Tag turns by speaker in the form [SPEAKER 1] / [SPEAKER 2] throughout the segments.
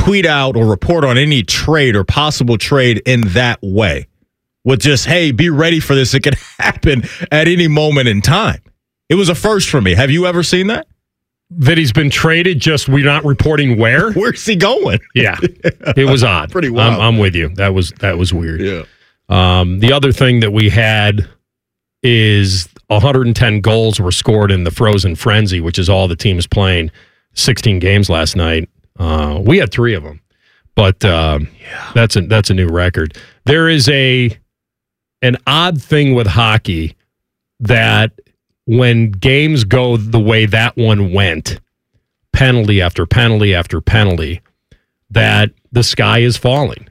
[SPEAKER 1] tweet out or report on any trade or possible trade in that way. With just, hey, be ready for this. It could happen at any moment in time. It was a first for me. Have you ever seen that?
[SPEAKER 2] That he's been traded, just we're not reporting where?
[SPEAKER 1] Where's he going?
[SPEAKER 2] Yeah. It was odd.
[SPEAKER 1] Pretty wild.
[SPEAKER 2] I'm with you. That was weird.
[SPEAKER 1] Yeah.
[SPEAKER 2] The other thing that we had is 110 goals were scored in the Frozen Frenzy, which is all the teams playing 16 games last night. We had 3 of them. But that's a new record. There is an odd thing with hockey that when games go the way that one went, penalty after penalty after penalty, that the sky is falling.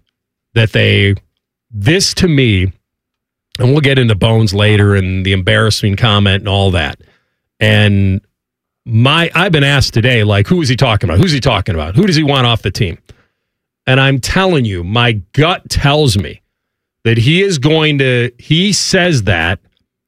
[SPEAKER 2] This to me, and we'll get into Bones later and the embarrassing comment and all that. And I've been asked today, like, who is he talking about? Who's he talking about? Who does he want off the team? And I'm telling you, my gut tells me that he says that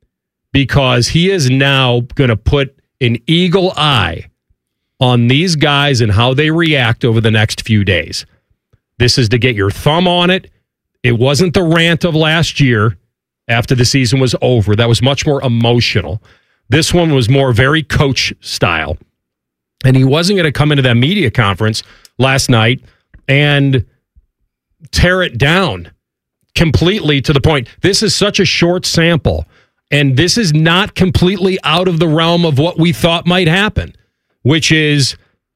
[SPEAKER 2] because he is now going to put an eagle eye on these guys and how they react over the next few days. This is to get your thumb on it. It wasn't the rant of last year after the season was over. That was much more emotional. This one was more very coach style. And he wasn't going to come into that media conference last night and tear it down completely to the point. This is such a short sample. And this is not completely out of the realm of what we thought might happen, which is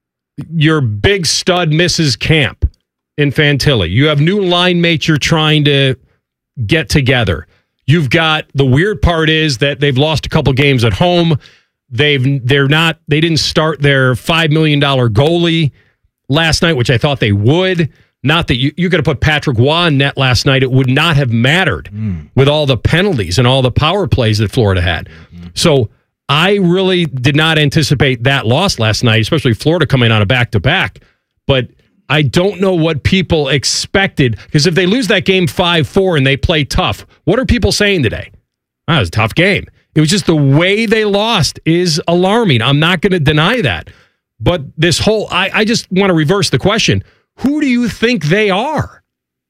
[SPEAKER 2] your big stud misses camp in Fantilli. You have new line mates you're trying to get together. You've got, the weird part is that they've lost a couple games at home. They didn't start their $5 million goalie last night, which I thought they would. Not that you could have put Patrick Waugh in net last night. It would not have mattered with all the penalties and all the power plays that Florida had. So I really did not anticipate that loss last night, especially Florida coming on a back-to-back. But I don't know what people expected, because if they lose that game 5-4 and they play tough, what are people saying today? It was a tough game. It was just the way they lost is alarming. I'm not going to deny that. But this whole, I just want to reverse the question. Who do you think they are?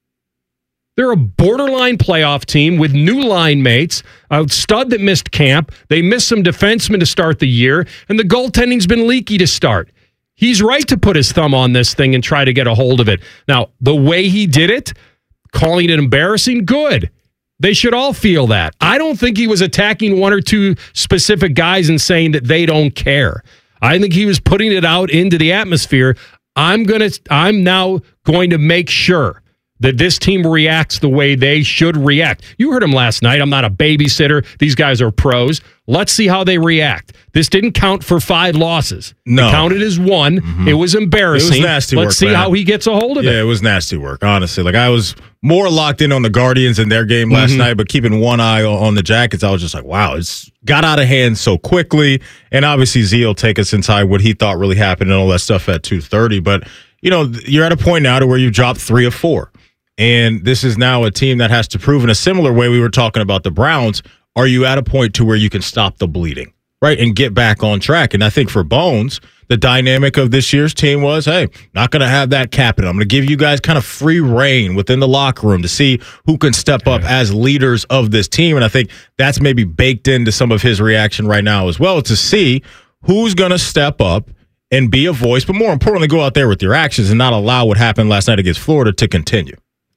[SPEAKER 2] They're a borderline playoff team with new line mates, a stud that missed camp. They missed some defensemen to start the year, and the goaltending's been leaky to start. He's right to put his thumb on this thing and try to get a hold of it. Now, the way he did it, calling it embarrassing, good. They should all feel that. I don't think he was attacking one or two specific guys and saying that they don't care. I think he was putting it out into the atmosphere. I'm now going to make sure that this team reacts the way they should react. You heard him last night. I'm not a babysitter. These guys are pros. Let's see how they react. This didn't count for 5 losses.
[SPEAKER 1] No.
[SPEAKER 2] It counted as 1. Mm-hmm. It was embarrassing.
[SPEAKER 1] It was nasty work.
[SPEAKER 2] Let's see how he gets a hold of it.
[SPEAKER 1] Yeah, it was nasty work, honestly. Like, I was more locked in on the Guardians and their game last night, but keeping one eye on the Jackets, I was just like, wow, it's got out of hand so quickly. And obviously, Z will take us inside what he thought really happened and all that stuff at 2:30. But, you know, you're at a point now to where you've dropped 3 of 4. And this is now a team that has to prove in a similar way we were talking about the Browns. Are you at a point to where you can stop the bleeding, right, and get back on track? And I think for Bones, the dynamic of this year's team was, hey, not going to have that captain. I'm going to give you guys kind of free reign within the locker room to see who can step up as leaders of this team. And I think that's maybe baked into some of his reaction right now as well, to see who's going to step up and be a voice, but more importantly, go out there with your actions and not allow what happened last night against Florida to continue.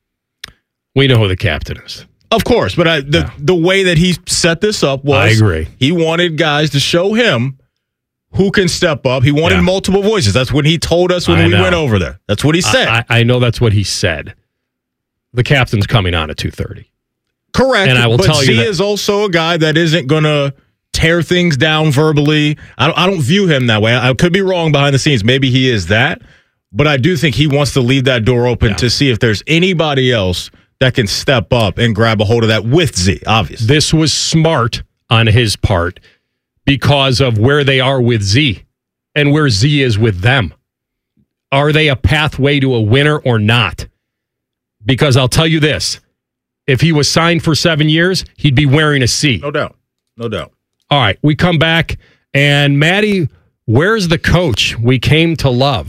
[SPEAKER 2] We know who the captain is.
[SPEAKER 1] Of course, but the way that he set this up was,
[SPEAKER 2] I agree.
[SPEAKER 1] He wanted guys to show him who can step up. He wanted multiple voices. That's what he told us when we went over there. That's what he said.
[SPEAKER 2] I know that's what he said. The captain's coming on at 2:30.
[SPEAKER 1] Correct.
[SPEAKER 2] And I will tell you
[SPEAKER 1] Z is also a guy that isn't going to tear things down verbally. I don't view him that way. I could be wrong behind the scenes. Maybe he is that. But I do think he wants to leave that door open to see if there's anybody else that can step up and grab a hold of that with Z, obviously.
[SPEAKER 2] This was smart on his part because of where they are with Z and where Z is with them. Are they a pathway to a winner or not? Because I'll tell you this, if he was signed for 7 years, he'd be wearing a C.
[SPEAKER 1] No doubt. No doubt.
[SPEAKER 2] All right, we come back, and Maddie, where's the coach we came to love?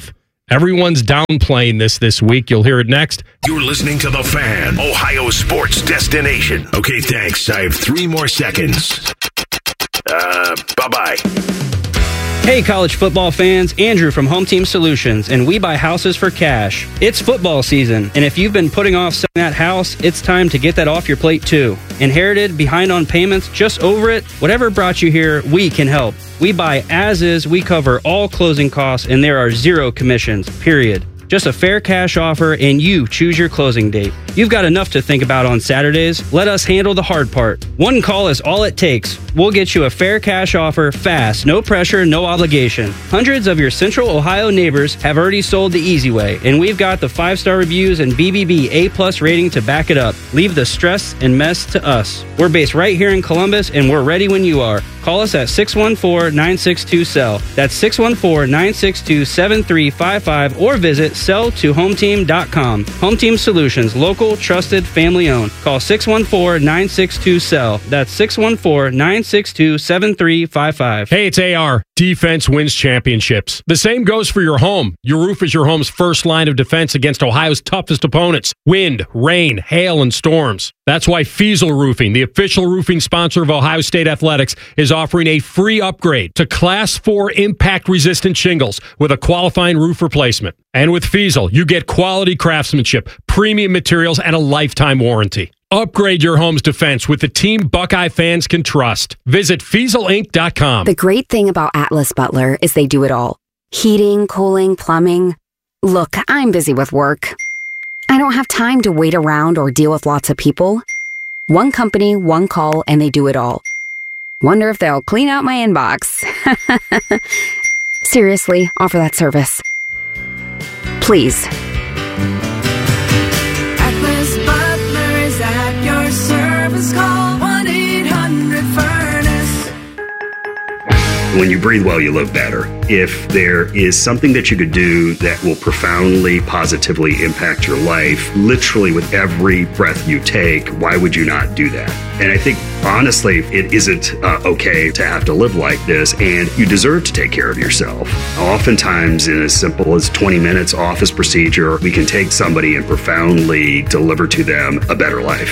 [SPEAKER 2] Everyone's downplaying this week. You'll hear it next.
[SPEAKER 3] You're listening to The Fan, Ohio sports destination. Okay, thanks. I have 3 more seconds. Bye-bye.
[SPEAKER 4] Hey, college football fans, Andrew from Home Team Solutions, and we buy houses for cash. It's football season, and if you've been putting off selling that house, it's time to get that off your plate too. Inherited, behind on payments, just over it, whatever brought you here, we can help. We buy as is, we cover all closing costs, and there are 0 commissions, period. Just a fair cash offer, and you choose your closing date. You've got enough to think about on Saturdays. Let us handle the hard part. One call is all it takes. We'll get you a fair cash offer fast, no pressure, no obligation. Hundreds of your Central Ohio neighbors have already sold the easy way, and we've got the 5-star reviews and BBB A+ rating to back it up. Leave the stress and mess to us. We're based right here in Columbus, and we're ready when you are. Call us at 614-962-SELL. That's 614-962-7355, or visit sell-to-hometeam.com. Home Team Solutions, local, trusted, family owned. Call 614-962-SELL. That's 614-962-7355.
[SPEAKER 2] Hey, it's AR. Defense wins championships. The same goes for your home. Your roof is your home's first line of defense against Ohio's toughest opponents: wind, rain, hail, and storms. That's why Fiesel Roofing, the official roofing sponsor of Ohio State Athletics, is offering a free upgrade to Class 4 impact-resistant shingles with a qualifying roof replacement. And with Fiesel, you get quality craftsmanship, premium materials, and a lifetime warranty. Upgrade your home's defense with the team Buckeye fans can trust. Visit FieselInc.com.
[SPEAKER 5] The great thing about Atlas Butler is they do it all. Heating, cooling, plumbing. Look, I'm busy with work. I don't have time to wait around or deal with lots of people. One company, one call, and they do it all. Wonder if they'll clean out my inbox. Seriously, offer that service. Please.
[SPEAKER 6] Atlas Butler is at your service. Call 1-800-FURNACE.
[SPEAKER 7] When you breathe well, you live better. If there is something that you could do that will profoundly, positively impact your life, literally with every breath you take, why would you not do that? And I think, honestly, it isn't okay to have to live like this, and you deserve to take care of yourself. Oftentimes, in as simple as 20 minutes office procedure, we can take somebody and profoundly deliver to them a better life.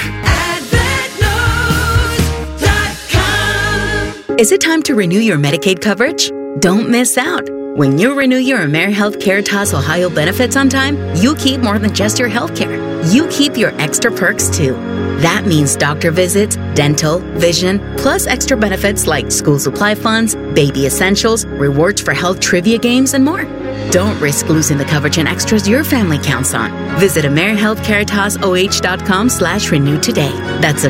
[SPEAKER 8] Is it time to renew your Medicaid coverage? Don't miss out. When you renew your AmeriHealth Caritas Ohio benefits on time, you keep more than just your health care. You keep your extra perks too. That means doctor visits, dental, vision, plus extra benefits like school supply funds, baby essentials, rewards for health trivia games, and more. Don't risk losing the coverage and extras your family counts on. Visit AmeriHealthCaritasOH.com/renew today. That's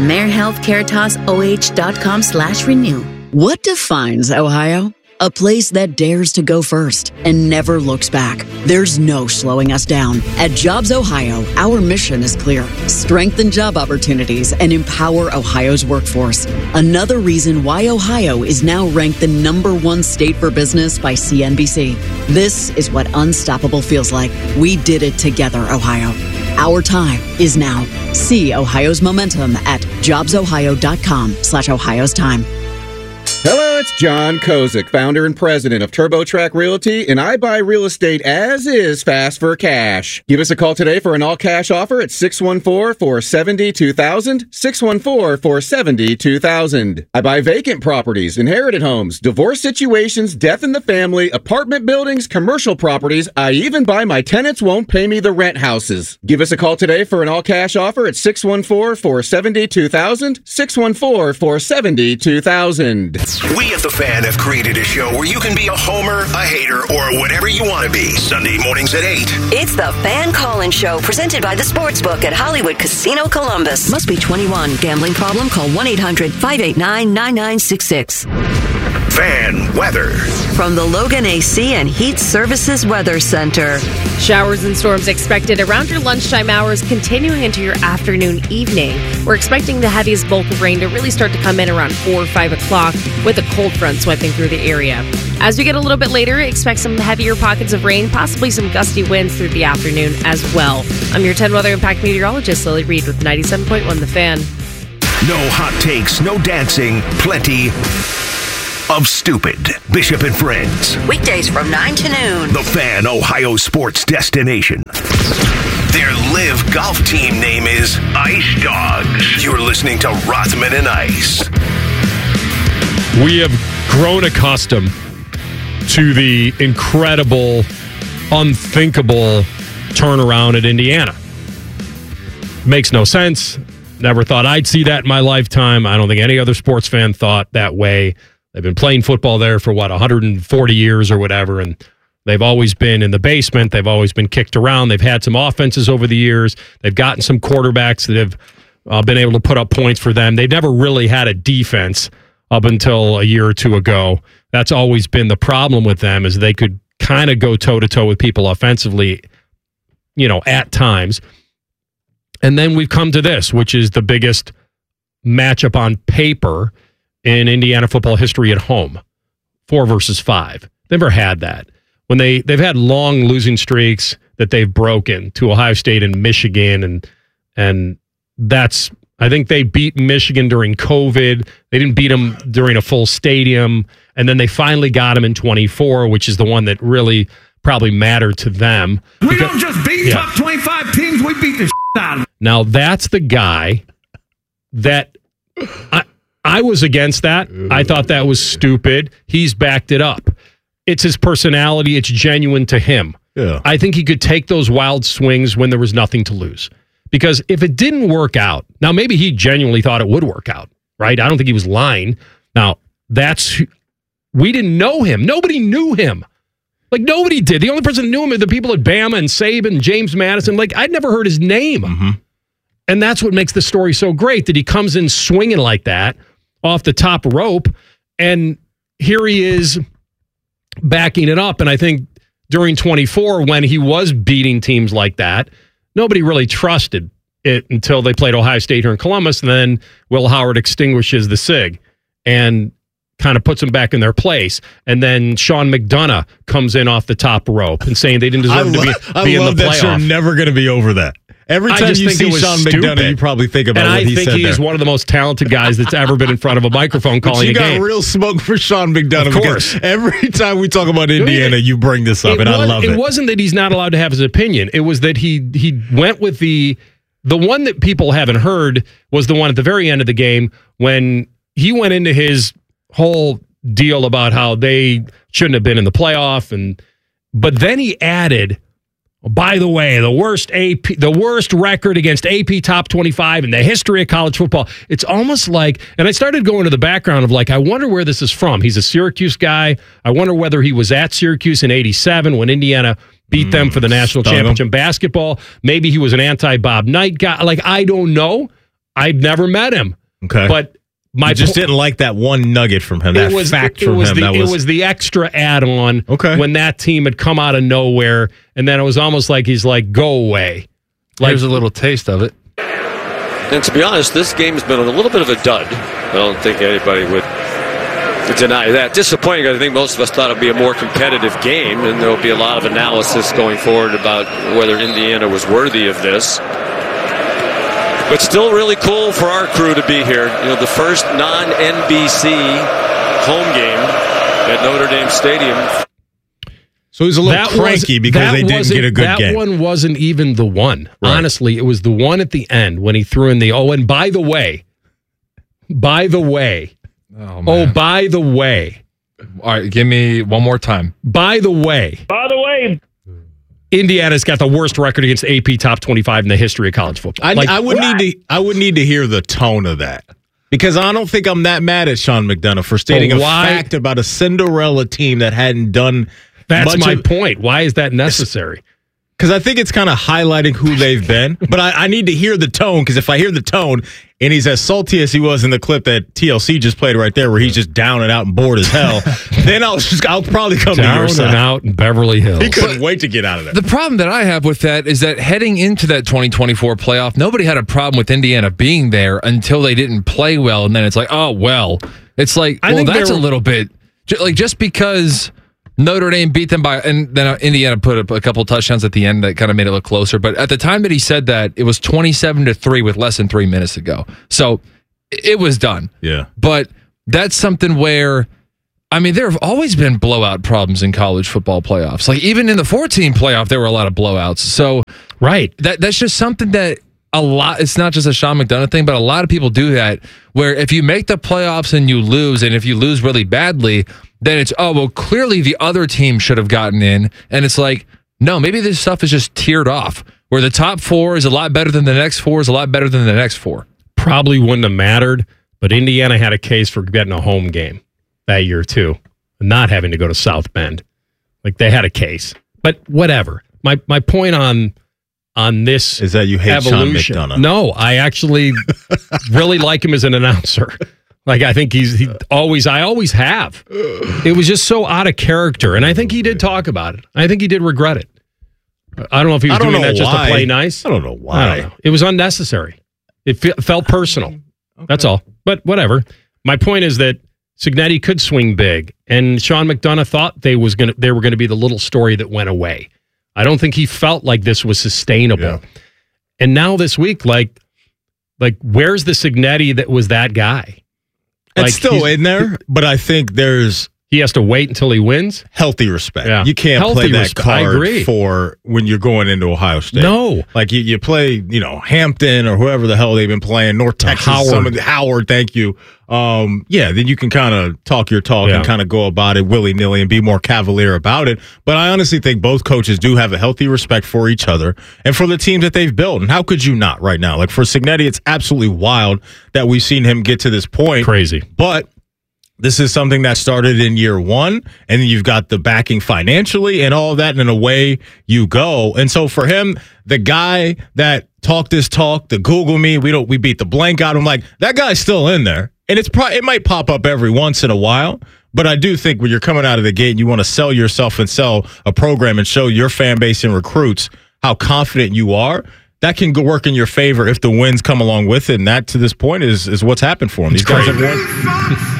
[SPEAKER 8] AmeriHealthCaritasOH.com/renew.
[SPEAKER 9] What defines Ohio? A place that dares to go first and never looks back. There's no slowing us down. At Jobs Ohio, our mission is clear. Strengthen job opportunities and empower Ohio's workforce. Another reason why Ohio is now ranked the #1 state for business by CNBC. This is what unstoppable feels like. We did it together, Ohio. Our time is now. See Ohio's momentum at jobsohio.com/Ohio's time.
[SPEAKER 10] Hello, it's John Kozik, founder and president of TurboTrack Realty, and I buy real estate as is, fast for cash. Give us a call today for an all-cash offer at 614-470-2000, 614-470-2000. I buy vacant properties, inherited homes, divorce situations, death in the family, apartment buildings, commercial properties. I even buy my tenants won't pay me the rent houses. Give us a call today for an all-cash offer at 614-470-2000, 614-470-2000.
[SPEAKER 3] We at The Fan have created a show where you can be a homer, a hater, or whatever you want to be. Sunday mornings at 8.
[SPEAKER 11] It's The Fan Call-In Show, presented by the Sportsbook at Hollywood Casino Columbus. Must be 21. Gambling problem? Call 1-800-589-9966.
[SPEAKER 3] Fan weather.
[SPEAKER 11] From the Logan AC and Heat Services Weather Center.
[SPEAKER 12] Showers and storms expected around your lunchtime hours, continuing into your afternoon, evening. We're expecting the heaviest bulk of rain to really start to come in around 4 or 5 o'clock, with a cold front sweeping through the area. As we get a little bit later, expect some heavier pockets of rain, possibly some gusty winds through the afternoon as well. I'm your 10 Weather Impact meteorologist, Lily Reed, with 97.1 The Fan.
[SPEAKER 3] No hot takes, no dancing, plenty of stupid. Bishop and Friends.
[SPEAKER 11] Weekdays from 9 to noon.
[SPEAKER 3] The Fan, Ohio sports destination. Their live golf team name is Ice Dogs. You're listening to Rothman and Ice.
[SPEAKER 2] We have grown accustomed to the incredible, unthinkable turnaround at Indiana. Makes no sense. Never thought I'd see that in my lifetime. I don't think any other sports fan thought that way. They've been playing football there for, 140 years or whatever, and they've always been in the basement. They've always been kicked around. They've had some offenses over the years. They've gotten some quarterbacks that have been able to put up points for them. They've never really had a defense up until a year or two ago. That's always been the problem with them, is they could kind of go toe-to-toe with people offensively, at times. And then we've come to this, which is the biggest matchup on paper in Indiana football history at home. 4 versus 5. They've never had that. When they've had long losing streaks that they've broken to Ohio State and Michigan, and that's, I think they beat Michigan during COVID. They didn't beat them during a full stadium, and then they finally got them in 24, which is the one that really probably mattered to them.
[SPEAKER 13] We don't just beat top 25 teams, we beat the out of them.
[SPEAKER 2] Now, that's the guy that I was against that. I thought that was stupid. He's backed it up. It's his personality. It's genuine to him.
[SPEAKER 1] Yeah.
[SPEAKER 2] I think he could take those wild swings when there was nothing to lose. Because if it didn't work out, now maybe he genuinely thought it would work out, right? I don't think he was lying. Now, we didn't know him. Nobody knew him. Like, nobody did. The only person that knew him are the people at Bama and Saban and James Madison. Like, I'd never heard his name.
[SPEAKER 1] Mm-hmm.
[SPEAKER 2] And that's what makes the story so great, that he comes in swinging like that off the top rope, and here he is backing it up. And I think during 24, when he was beating teams like that, nobody really trusted it until they played Ohio State here in Columbus, and then Will Howard extinguishes the SIG and kind of puts them back in their place. And then Sean McDonough comes in off the top rope and saying they didn't deserve to be in the playoff.
[SPEAKER 1] I love that you're never going to be over that. Every time you see Sean McDonough, you probably think about what he said.
[SPEAKER 2] And I think he is one of the most talented guys that's ever been in front of a microphone calling a game.
[SPEAKER 1] You got real smoke for Sean McDonough.
[SPEAKER 2] Of course.
[SPEAKER 1] Every time we talk about Indiana, you bring this up, and I love it.
[SPEAKER 2] It wasn't that he's not allowed to have his opinion. It was that he went with the one that people haven't heard was the one at the very end of the game when he went into his whole deal about how they shouldn't have been in the playoff, but then he added, by the way, the worst record against AP top 25 in the history of college football. It's almost like, and I started going to the background of like, I wonder where this is from. He's a Syracuse guy. I wonder whether he was at Syracuse in 87 when Indiana beat them for the national championship in basketball. Maybe he was an anti-Bob Knight guy. Like, I don't know. I've never met him.
[SPEAKER 1] Okay.
[SPEAKER 2] But
[SPEAKER 1] I just didn't like that one nugget from him. It was
[SPEAKER 2] the extra add-on when that team had come out of nowhere, and then it was almost like he's like, go away.
[SPEAKER 14] Like, here's a little taste of it. And to be honest, this game has been a little bit of a dud. I don't think anybody would deny that. Disappointing. I think most of us thought it would be a more competitive game, and there will be a lot of analysis going forward about whether Indiana was worthy of this. But still really cool for our crew to be here. The first non-NBC home game at Notre Dame Stadium.
[SPEAKER 1] So he was a little cranky because they didn't get a good game.
[SPEAKER 2] That one wasn't even the one. Right. Honestly, it was the one at the end when he threw in the, and by the way.
[SPEAKER 14] Oh, by the way. All right, give me one more time.
[SPEAKER 2] By the way. Indiana's got the worst record against AP top 25 in the history of college football.
[SPEAKER 1] I would need to hear the tone of that, because I don't think I'm that mad at Sean McDonough for stating a fact about a Cinderella team that hadn't done.
[SPEAKER 2] That's my point. Why is that necessary?
[SPEAKER 1] Because I think it's kind of highlighting who they've been. But I need to hear the tone, because if I hear the tone and he's as salty as he was in the clip that TLC just played right there, where he's just down and out and bored as hell, then I'll probably come
[SPEAKER 2] down
[SPEAKER 1] to your side.
[SPEAKER 2] And out in Beverly Hills.
[SPEAKER 1] He couldn't wait to get out of there.
[SPEAKER 14] The problem that I have with that is that heading into that 2024 playoff, nobody had a problem with Indiana being there until they didn't play well, and then it's like, oh, well. It's like, that's a little bit, like, just because Notre Dame beat them and then Indiana put up a couple touchdowns at the end that kind of made it look closer. But at the time that he said that, it was 27-3 with less than 3 minutes to go. So it was done.
[SPEAKER 1] Yeah.
[SPEAKER 14] But that's something where
[SPEAKER 15] I mean, there have always been blowout problems in college football playoffs. Like even in the 14 playoff, there were a lot of blowouts. So that's just something that it's not just a Sean McDonough thing, but a lot of people do that, where if you make the playoffs and you lose, and if you lose really badly, then it's, clearly the other team should have gotten in. And it's like, no, maybe this stuff is just tiered off, where the top 4 is a lot better than the next 4 is a lot better than the next 4.
[SPEAKER 2] Probably wouldn't have mattered, but Indiana had a case for getting a home game that year too, not having to go to South Bend. Like they had a case, but whatever. My point on this
[SPEAKER 1] is that you hate
[SPEAKER 2] evolution.
[SPEAKER 1] Sean McDonough.
[SPEAKER 2] No, I actually really like him as an announcer. Like I think I always have. It was just so out of character, and I think he did talk about it. I think he did regret it. I don't know if he was doing that just to play nice.
[SPEAKER 1] I don't know why.
[SPEAKER 2] I don't know. It was unnecessary. It felt personal. Okay. That's all. But whatever. My point is that Cignetti could swing big, and Sean McDonough thought they were going to be the little story that went away. I don't think he felt like this was sustainable. Yeah. And now this week, like where's the Cignetti that was that guy?
[SPEAKER 1] It's still in there, but I think
[SPEAKER 2] he has to wait until he wins.
[SPEAKER 1] Healthy respect.
[SPEAKER 2] Yeah.
[SPEAKER 1] You can't play that card for when you're going into Ohio State.
[SPEAKER 2] No.
[SPEAKER 1] Like you play, Hampton or whoever the hell they've been playing, North Texas. Howard, thank you. Then you can kind of talk your talk and kind of go about it willy-nilly and be more cavalier about it. But I honestly think both coaches do have a healthy respect for each other and for the teams that they've built. And how could you not right now? Like for Cignetti, it's absolutely wild that we've seen him get to this point.
[SPEAKER 2] Crazy.
[SPEAKER 1] But this is something that started in year 1, and then you've got the backing financially and all of that, and away you go. And so for him, the guy that talked this talk, the Google me, we beat the blank out of him, like that guy's still in there. And it might pop up every once in a while, but I do think when you're coming out of the gate and you want to sell yourself and sell a program and show your fan base and recruits how confident you are, that can work in your favor if the wins come along with it. And that, to this point, is what's happened for him. These guys have won.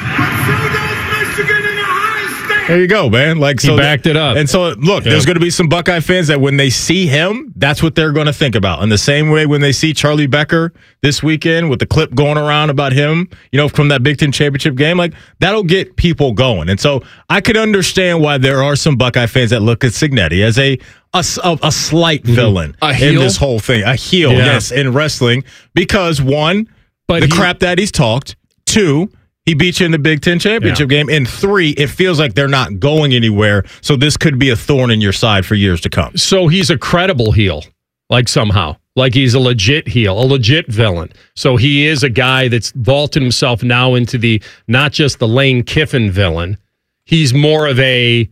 [SPEAKER 1] There you go, man.
[SPEAKER 2] He backed it up.
[SPEAKER 1] And so, look, there's going to be some Buckeye fans that when they see him, that's what they're going to think about. In the same way when they see Charlie Becker this weekend with the clip going around about him, from that Big Ten championship game, like that'll get people going. And so I could understand why there are some Buckeye fans that look at Cignetti as a slight villain in this whole thing. A heel, yes, in wrestling. Because one, crap that he's talked. 2, he beat you in the Big Ten championship game. And 3, it feels like they're not going anywhere. So this could be a thorn in your side for years to come.
[SPEAKER 2] So he's a credible heel, somehow. Like he's a legit heel, a legit villain. So he is a guy that's vaulted himself now into the, not just the Lane Kiffin villain. He's more of a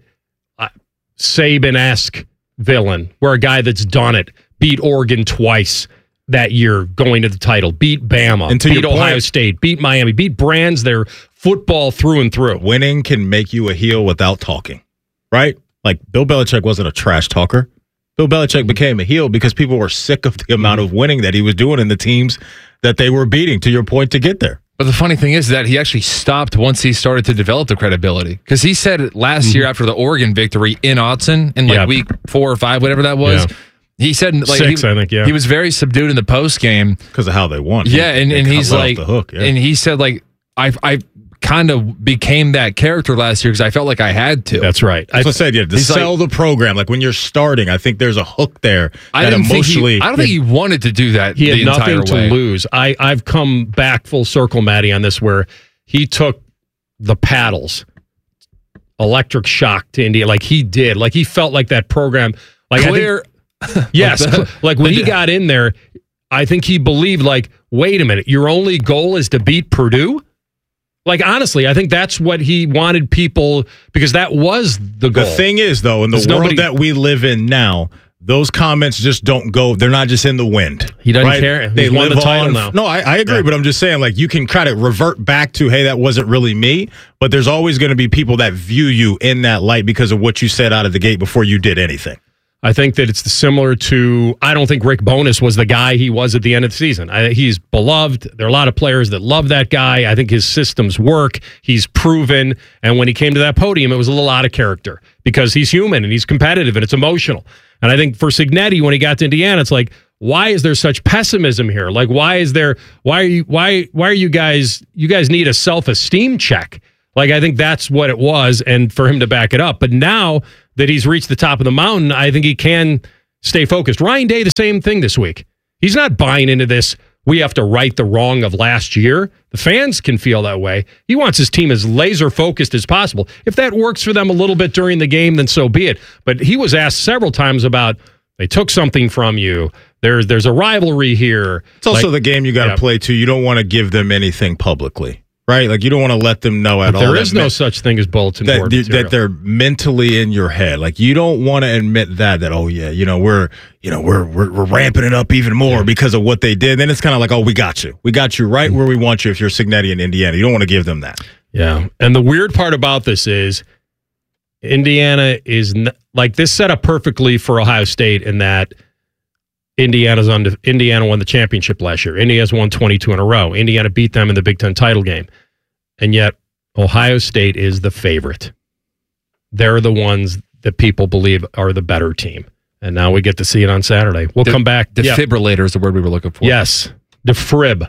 [SPEAKER 2] Saban-esque villain, where a guy that's done it, beat Oregon twice that year going to the title, beat Bama, beat Ohio State, beat Miami, beat brands their football through and through.
[SPEAKER 1] Winning can make you a heel without talking, right? Like Bill Belichick wasn't a trash talker. Bill Belichick became a heel because people were sick of the amount of winning that he was doing in the teams that they were beating, to your point, to get there.
[SPEAKER 15] But the funny thing is that he actually stopped once he started to develop the credibility. Because he said last year after the Oregon victory in Autzen, in week 4 or 5, whatever that was, he said
[SPEAKER 2] 6, I think,
[SPEAKER 15] he was very subdued in the post game
[SPEAKER 1] because of how they won.
[SPEAKER 15] Yeah, and he's like, the hook, and he said I kind of became that character last year because I felt like I had to.
[SPEAKER 2] That's right.
[SPEAKER 1] That's what I said. To sell the program, like when you're starting, I think there's a hook there. I don't think
[SPEAKER 15] he wanted to do that.
[SPEAKER 2] He had nothing to lose. I've come back full circle, Maddie, on this, where he took the paddles, electric shock to India, like he did. Like he felt like that program,
[SPEAKER 15] clear.
[SPEAKER 2] Yes, like when he got in there, I think he believed, wait a minute, your only goal is to beat Purdue? Like, honestly, I think that's what he wanted people, because that was the goal.
[SPEAKER 1] The thing is, though, in the world that we live in now, those comments just don't go, they're not just in the wind.
[SPEAKER 2] He doesn't care.
[SPEAKER 1] They
[SPEAKER 2] won the title now.
[SPEAKER 1] No, I agree, but I'm just saying, you can kind of revert back to, hey, that wasn't really me, but there's always going to be people that view you in that light because of what you said out of the gate before you did anything.
[SPEAKER 2] I think that it's similar to, I don't think Rick Bowness was the guy he was at the end of the season. He's beloved. There are a lot of players that love that guy. I think his systems work. He's proven. And when he came to that podium, it was a little out of character because he's human and he's competitive and it's emotional. And I think for Cignetti, when he got to Indiana, it's like, why is there such pessimism here? Like, why are you guys need a self-esteem check? Like, I think that's what it was, and for him to back it up. But now that he's reached the top of the mountain, I think he can stay focused. Ryan Day, the same thing this week. He's not buying into this, we have to right the wrong of last year. The fans can feel that way. He wants his team as laser focused as possible. If that works for them a little bit during the game, then so be it. But he was asked several times about, they took something from you. There's a rivalry here.
[SPEAKER 1] It's also the game you got to play too. You don't want to give them anything publicly, right? Like, you don't want to let them know at all.
[SPEAKER 2] There is no such thing as bulletin board material.
[SPEAKER 1] That they're mentally in your head. Like, you don't want to admit that oh yeah, we're ramping it up even more because of what they did. Then it's kind of like, oh, we got you right where we want you. If you're Cignetti in Indiana, you don't want to give them that.
[SPEAKER 2] Yeah, and the weird part about this is Indiana is like, this set up perfectly for Ohio State in that Indiana won the championship last year. Indiana's won 22 in a row. Indiana beat them in the Big Ten title game. And yet Ohio State is the favorite. They're the ones that people believe are the better team. And now we get to see it on Saturday. We'll come back.
[SPEAKER 15] Defibrillator is the word we were looking for.
[SPEAKER 2] Yes. Defibrillator,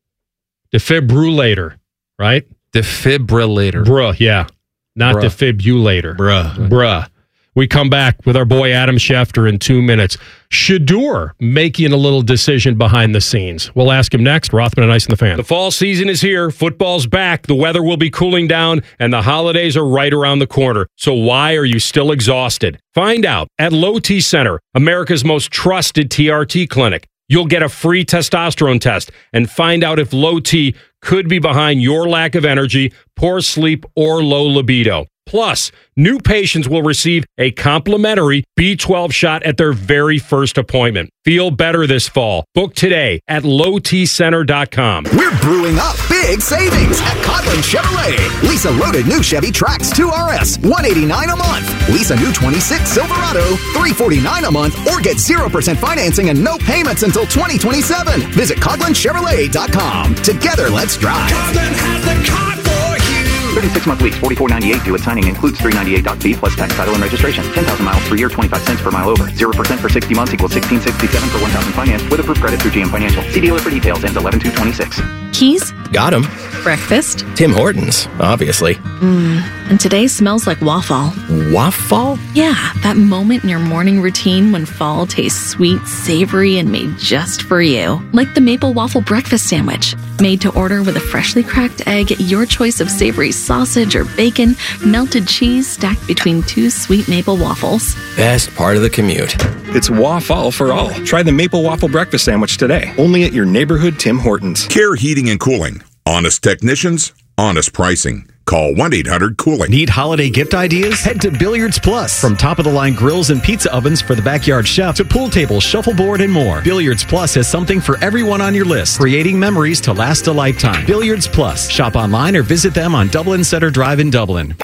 [SPEAKER 2] right?
[SPEAKER 15] Defibrillator.
[SPEAKER 2] Bruh, yeah. Not defibrillator. Bruh. We come back with our boy Adam Schefter in 2 minutes. Shedeur making a little decision behind the scenes. We'll ask him next. Rothman and Ice and the Fan. The fall season is here. Football's back. The weather will be cooling down, and the holidays are right around the corner. So why are you still exhausted? Find out at Low T Center, America's most trusted TRT clinic. You'll get a free testosterone test and find out if Low T could be behind your lack of energy, poor sleep, or low libido. Plus, new patients will receive a complimentary B12 shot at their very first appointment. Feel better this fall. Book today at lowtcenter.com.
[SPEAKER 16] We're brewing up big savings at Coghlan Chevrolet. Lease a loaded new Chevy Trax 2RS, $189 a month. Lease a new 26 Silverado, $349 a month, or get 0% financing and no payments until 2027. Visit CoghlanChevrolet.com. Together, let's drive.
[SPEAKER 6] Coghlan has the car for you.
[SPEAKER 17] 36-month lease, $44.98 due at signing, includes $398 fee plus tax, title, and registration. 10,000 miles per year, 25 cents per mile over. 0% for 60 months equals $16.67 for 1,000 finance with approved credit through GM Financial. See dealer for details. Ends 11/2/26.
[SPEAKER 18] Keys?
[SPEAKER 19] Got him.
[SPEAKER 18] Breakfast?
[SPEAKER 19] Tim Hortons, obviously.
[SPEAKER 18] And today smells like waffle.
[SPEAKER 19] Waffle?
[SPEAKER 18] Yeah, that moment in your morning routine when fall tastes sweet, savory, and made just for you. Like the maple waffle breakfast sandwich. Made to order with a freshly cracked egg, your choice of savory sausage or bacon, melted cheese stacked between two sweet maple waffles.
[SPEAKER 19] Best part of the commute.
[SPEAKER 20] It's waffle for all. Try the maple waffle breakfast sandwich today. Only at your neighborhood Tim Hortons.
[SPEAKER 21] Care Heating and Cooling. Honest technicians, honest pricing. Call 1-800-COOLING.
[SPEAKER 22] Need holiday gift ideas? Head to Billiards Plus. From top-of-the-line grills and pizza ovens for the backyard chef to pool tables, shuffleboard, and more. Billiards Plus has something for everyone on your list, creating memories to last a lifetime. Billiards Plus. Shop online or visit them on Dublin Center Drive in Dublin.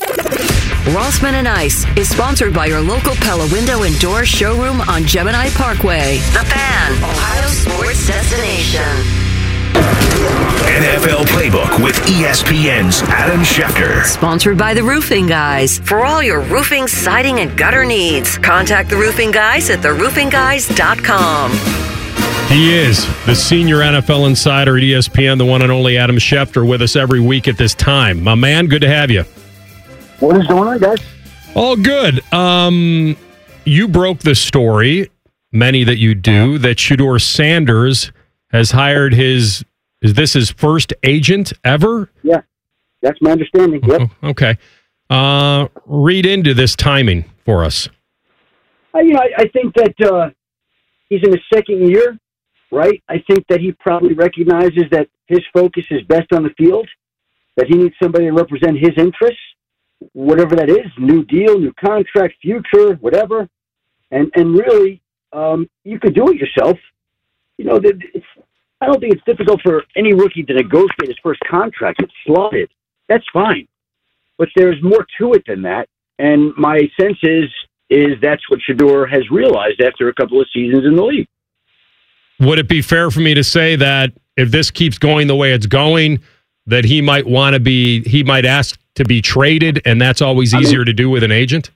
[SPEAKER 11] Rothman and Ice is sponsored by your local Pella Window and Door showroom on Gemini Parkway. The Fan, Ohio sports destination.
[SPEAKER 3] NFL Playbook with ESPN's Adam Schefter.
[SPEAKER 11] Sponsored by the Roofing Guys. For all your roofing, siding, and gutter needs, contact the Roofing Guys at theroofingguys.com.
[SPEAKER 2] He is the senior NFL insider at ESPN, the one and only Adam Schefter, with us every week at this time. My man, good to have you.
[SPEAKER 23] What is going on, guys?
[SPEAKER 2] All good. You broke the story, many that you do, that Shedeur Sanders has hired is this his first agent ever?
[SPEAKER 23] Yeah, that's my understanding. Yep.
[SPEAKER 2] Okay. Read into this timing for us.
[SPEAKER 23] I think that he's in his second year, right? I think that he probably recognizes that his focus is best on the field, that he needs somebody to represent his interests, whatever that is, new deal, new contract, future, whatever. And really, you could do it yourself. I don't think it's difficult for any rookie to negotiate his first contract. It's slotted. That's fine. But there's more to it than that. And my sense is that's what Shedeur has realized after a couple of seasons in the league.
[SPEAKER 2] Would it be fair for me to say that if this keeps going the way it's going, that he might ask to be traded, and that's always easier to do with an agent?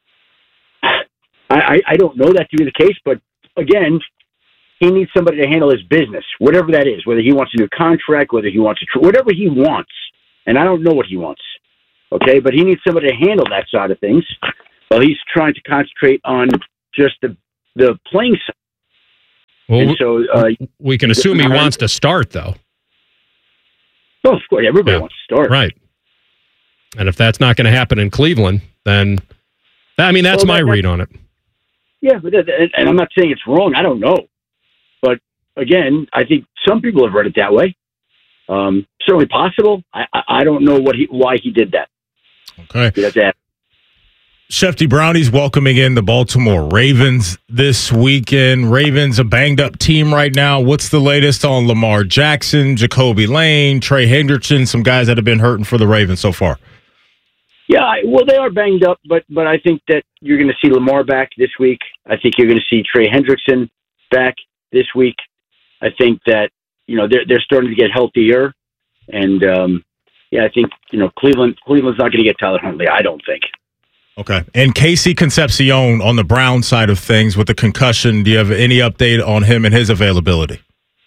[SPEAKER 23] I don't know that to be the case, but again, he needs somebody to handle his business, whatever that is, whether he wants a new contract, whether he wants whatever he wants. And I don't know what he wants. Okay, but he needs somebody to handle that side of things. Well, he's trying to concentrate on just the playing side.
[SPEAKER 2] Well,
[SPEAKER 23] and so
[SPEAKER 2] we can assume he wants to start, though.
[SPEAKER 23] Well, of course, everybody wants to start.
[SPEAKER 2] Right. And if that's not going to happen in Cleveland, then, that's my read on it.
[SPEAKER 23] Yeah, and I'm not saying it's wrong. I don't know. But, again, I think some people have read it that way. Certainly possible. I don't know why he did that.
[SPEAKER 1] Okay. Shefty Brownie's welcoming in the Baltimore Ravens this weekend. Ravens, a banged-up team right now. What's the latest on Lamar Jackson, Jacoby Lane, Trey Hendrickson, some guys that have been hurting for the Ravens so far?
[SPEAKER 23] Yeah, well, they are banged up, but I think that you're going to see Lamar back this week. I think you're going to see Trey Hendrickson back this week. I think that, they're starting to get healthier. And, I think, Cleveland's not going to get Tyler Huntley, I don't think.
[SPEAKER 1] Okay. And Casey Concepcion on the Brown side of things with the concussion, do you have any update on him and his availability?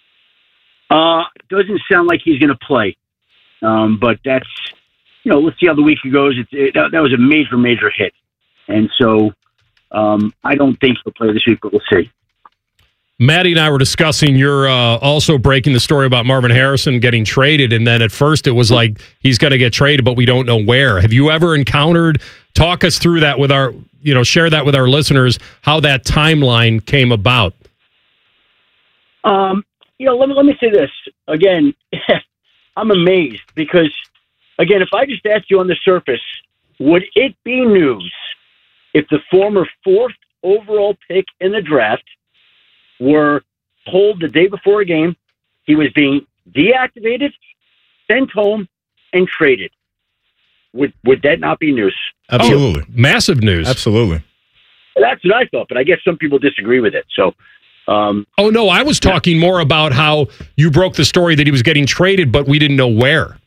[SPEAKER 23] Doesn't sound like he's going to play. But that's, let's see how the week goes. That was a major, major hit. And so I don't think he'll play this week, but we'll see.
[SPEAKER 2] Maddie and I were discussing, you're also breaking the story about Marvin Harrison getting traded, and then at first it was like he's going to get traded, but we don't know where. Have you ever talk us through that with our, share that with our listeners, how that timeline came about?
[SPEAKER 23] Let me say this. Again, I'm amazed because, again, if I just asked you on the surface, would it be news if the former 4th overall pick in the draft were told the day before a game he was being deactivated, sent home, and traded? Would that not be news?
[SPEAKER 1] Absolutely.
[SPEAKER 2] Massive news.
[SPEAKER 1] Absolutely.
[SPEAKER 23] That's what I thought, but I guess some people disagree with it. So,
[SPEAKER 2] no, I was talking more about how you broke the story that he was getting traded, but we didn't know where.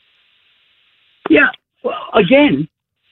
[SPEAKER 23] Yeah. Well, again,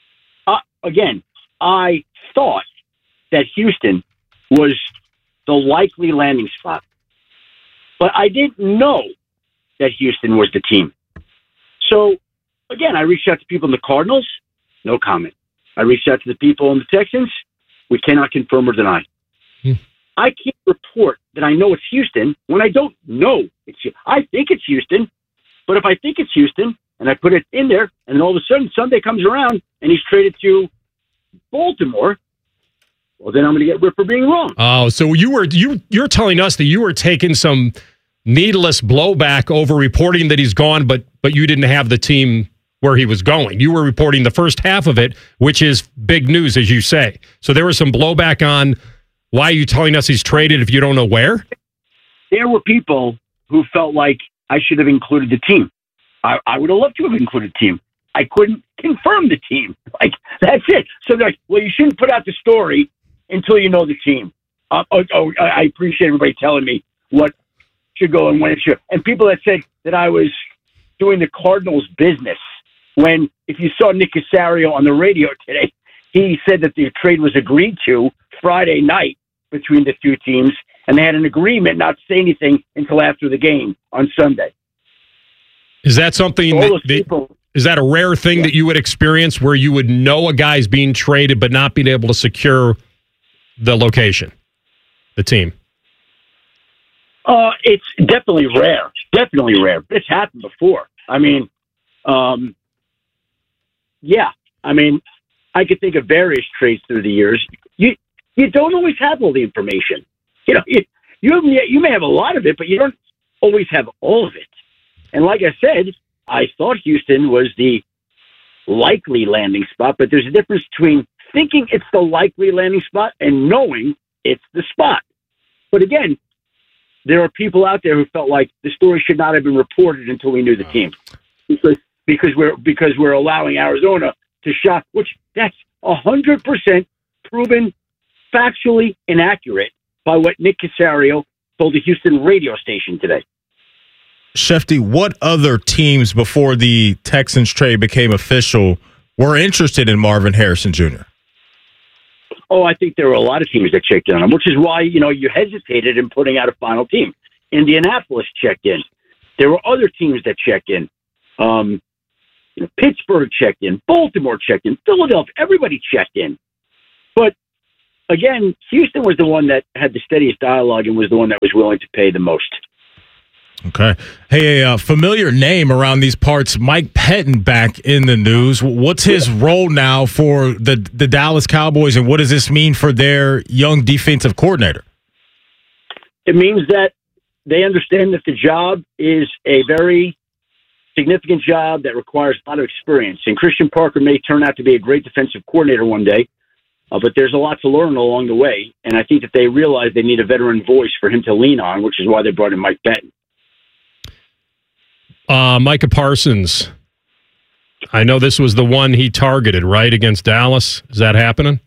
[SPEAKER 23] I thought that Houston was the likely landing spot. But I didn't know that Houston was the team. So, again, I reached out to people in the Cardinals, no comment. I reached out to the people in the Texans, we cannot confirm or deny. I can't report that I know it's Houston when I don't know it's Houston. I think it's Houston, but if I think it's Houston and I put it in there and then all of a sudden Sunday comes around and he's traded to Baltimore, well, then I'm going to get ripped for being wrong.
[SPEAKER 2] Oh, so you're telling us that you were taking some needless blowback over reporting that he's gone, but you didn't have the team where he was going. You were reporting the first half of it, which is big news, as you say. So there was some blowback on why are you telling us he's traded if you don't know where?
[SPEAKER 23] There were people who felt like I should have included the team. I would have loved to have included the team. I couldn't confirm the team. Like, that's it. So they're like, well, you shouldn't put out the story until you know the team. I appreciate everybody telling me what should go and when it should. And people that said that I was doing the Cardinals business, when if you saw Nick Casario on the radio today, he said that the trade was agreed to Friday night between the two teams, and they had an agreement not to say anything until after the game on Sunday.
[SPEAKER 2] Is that something is that a rare thing that you would experience where you would know a guy's being traded but not being able to secure the location, the team?
[SPEAKER 23] It's definitely rare. Definitely rare. It's happened before. I mean, yeah. I mean, I could think of various trades through the years. You don't always have all the information. You may have a lot of it, but you don't always have all of it. And like I said, I thought Houston was the likely landing spot, but there's a difference between thinking it's the likely landing spot and knowing it's the spot. But again, there are people out there who felt like the story should not have been reported until we knew the team, because we're allowing Arizona to shop, which that's 100% proven factually inaccurate by what Nick Casario told the Houston radio station today.
[SPEAKER 1] Shefty, what other teams before the Texans trade became official were interested in Marvin Harrison Jr.?
[SPEAKER 23] Oh, I think there were a lot of teams that checked in on him, which is why, you hesitated in putting out a final team. Indianapolis checked in. There were other teams that checked in. Pittsburgh checked in, Baltimore checked in, Philadelphia, everybody checked in. But again, Houston was the one that had the steadiest dialogue and was the one that was willing to pay the most.
[SPEAKER 1] Okay. Hey, a familiar name around these parts, Mike Pettin back in the news. What's his role now for the Dallas Cowboys, and what does this mean for their young defensive coordinator?
[SPEAKER 23] It means that they understand that the job is a very significant job that requires a lot of experience. And Christian Parker may turn out to be a great defensive coordinator one day, but there's a lot to learn along the way. And I think that they realize they need a veteran voice for him to lean on, which is why they brought in Mike Pettin.
[SPEAKER 2] Micah Parsons. I know this was the one he targeted, right, against Dallas. Is that happening?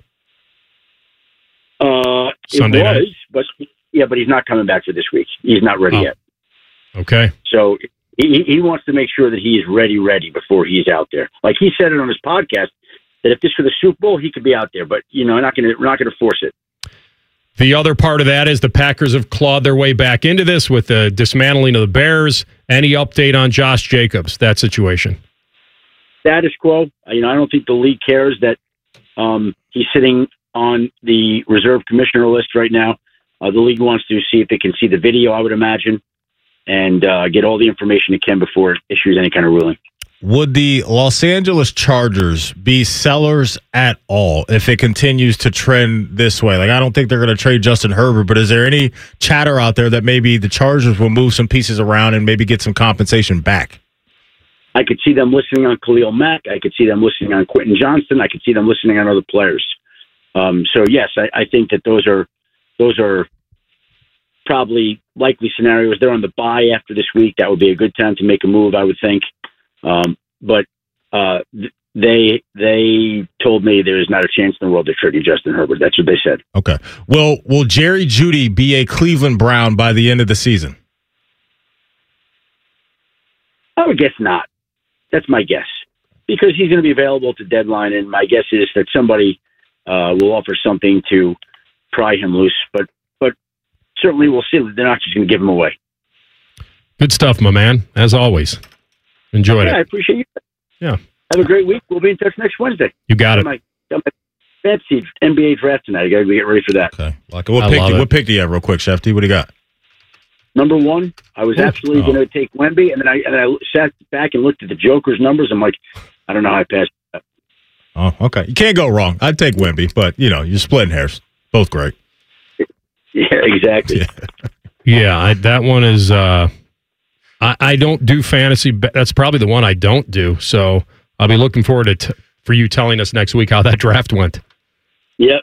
[SPEAKER 2] Sunday night?
[SPEAKER 23] But he's not coming back for this week. He's not ready yet.
[SPEAKER 2] Okay.
[SPEAKER 23] So he wants to make sure that he is ready before he's out there. Like he said it on his podcast, that if this were the Super Bowl, he could be out there. But we're not going to force it.
[SPEAKER 2] The other part of that is the Packers have clawed their way back into this with the dismantling of the Bears. Any update on Josh Jacobs, that situation?
[SPEAKER 23] Status quo. I don't think the league cares that he's sitting on the reserve commissioner list right now. The league wants to see if they can see the video, I would imagine, and get all the information it can before it issues any kind of ruling.
[SPEAKER 1] Would the Los Angeles Chargers be sellers at all if it continues to trend this way? Like, I don't think they're going to trade Justin Herbert, but is there any chatter out there that maybe the Chargers will move some pieces around and maybe get some compensation back?
[SPEAKER 23] I could see them listening on Khalil Mack. I could see them listening on Quentin Johnston. I could see them listening on other players. So, yes, I think that those are probably likely scenarios. They're on the bye after this week. That would be a good time to make a move, I would think. But they told me there is not a chance in the world they're trading Justin Herbert. That's what they said.
[SPEAKER 1] Okay. Will Jerry Jeudy be a Cleveland Brown by the end of the season?
[SPEAKER 23] I would guess not. That's my guess. Because he's going to be available at the deadline, and my guess is that somebody will offer something to pry him loose. But certainly we'll see that they're not just going to give him away.
[SPEAKER 2] Good stuff, my man, as always. Enjoyed it.
[SPEAKER 23] I appreciate you.
[SPEAKER 2] Yeah.
[SPEAKER 23] Have a great week. We'll be in touch next Wednesday.
[SPEAKER 2] You got it.
[SPEAKER 23] Got my fancy NBA draft tonight. I got to get ready for that.
[SPEAKER 1] Okay. What pick do you have, real quick, Shefty? What do you got?
[SPEAKER 23] Number one, I was absolutely going to take Wemby, and then I sat back and looked at the Joker's numbers. I'm like, I don't know how I passed that.
[SPEAKER 1] Oh, okay. You can't go wrong. I'd take Wemby, but you're splitting hairs. Both great.
[SPEAKER 23] Yeah, exactly.
[SPEAKER 2] Yeah, that one is. I don't do fantasy. That's probably the one I don't do. So I'll be looking forward for you telling us next week how that draft went.
[SPEAKER 23] Yep.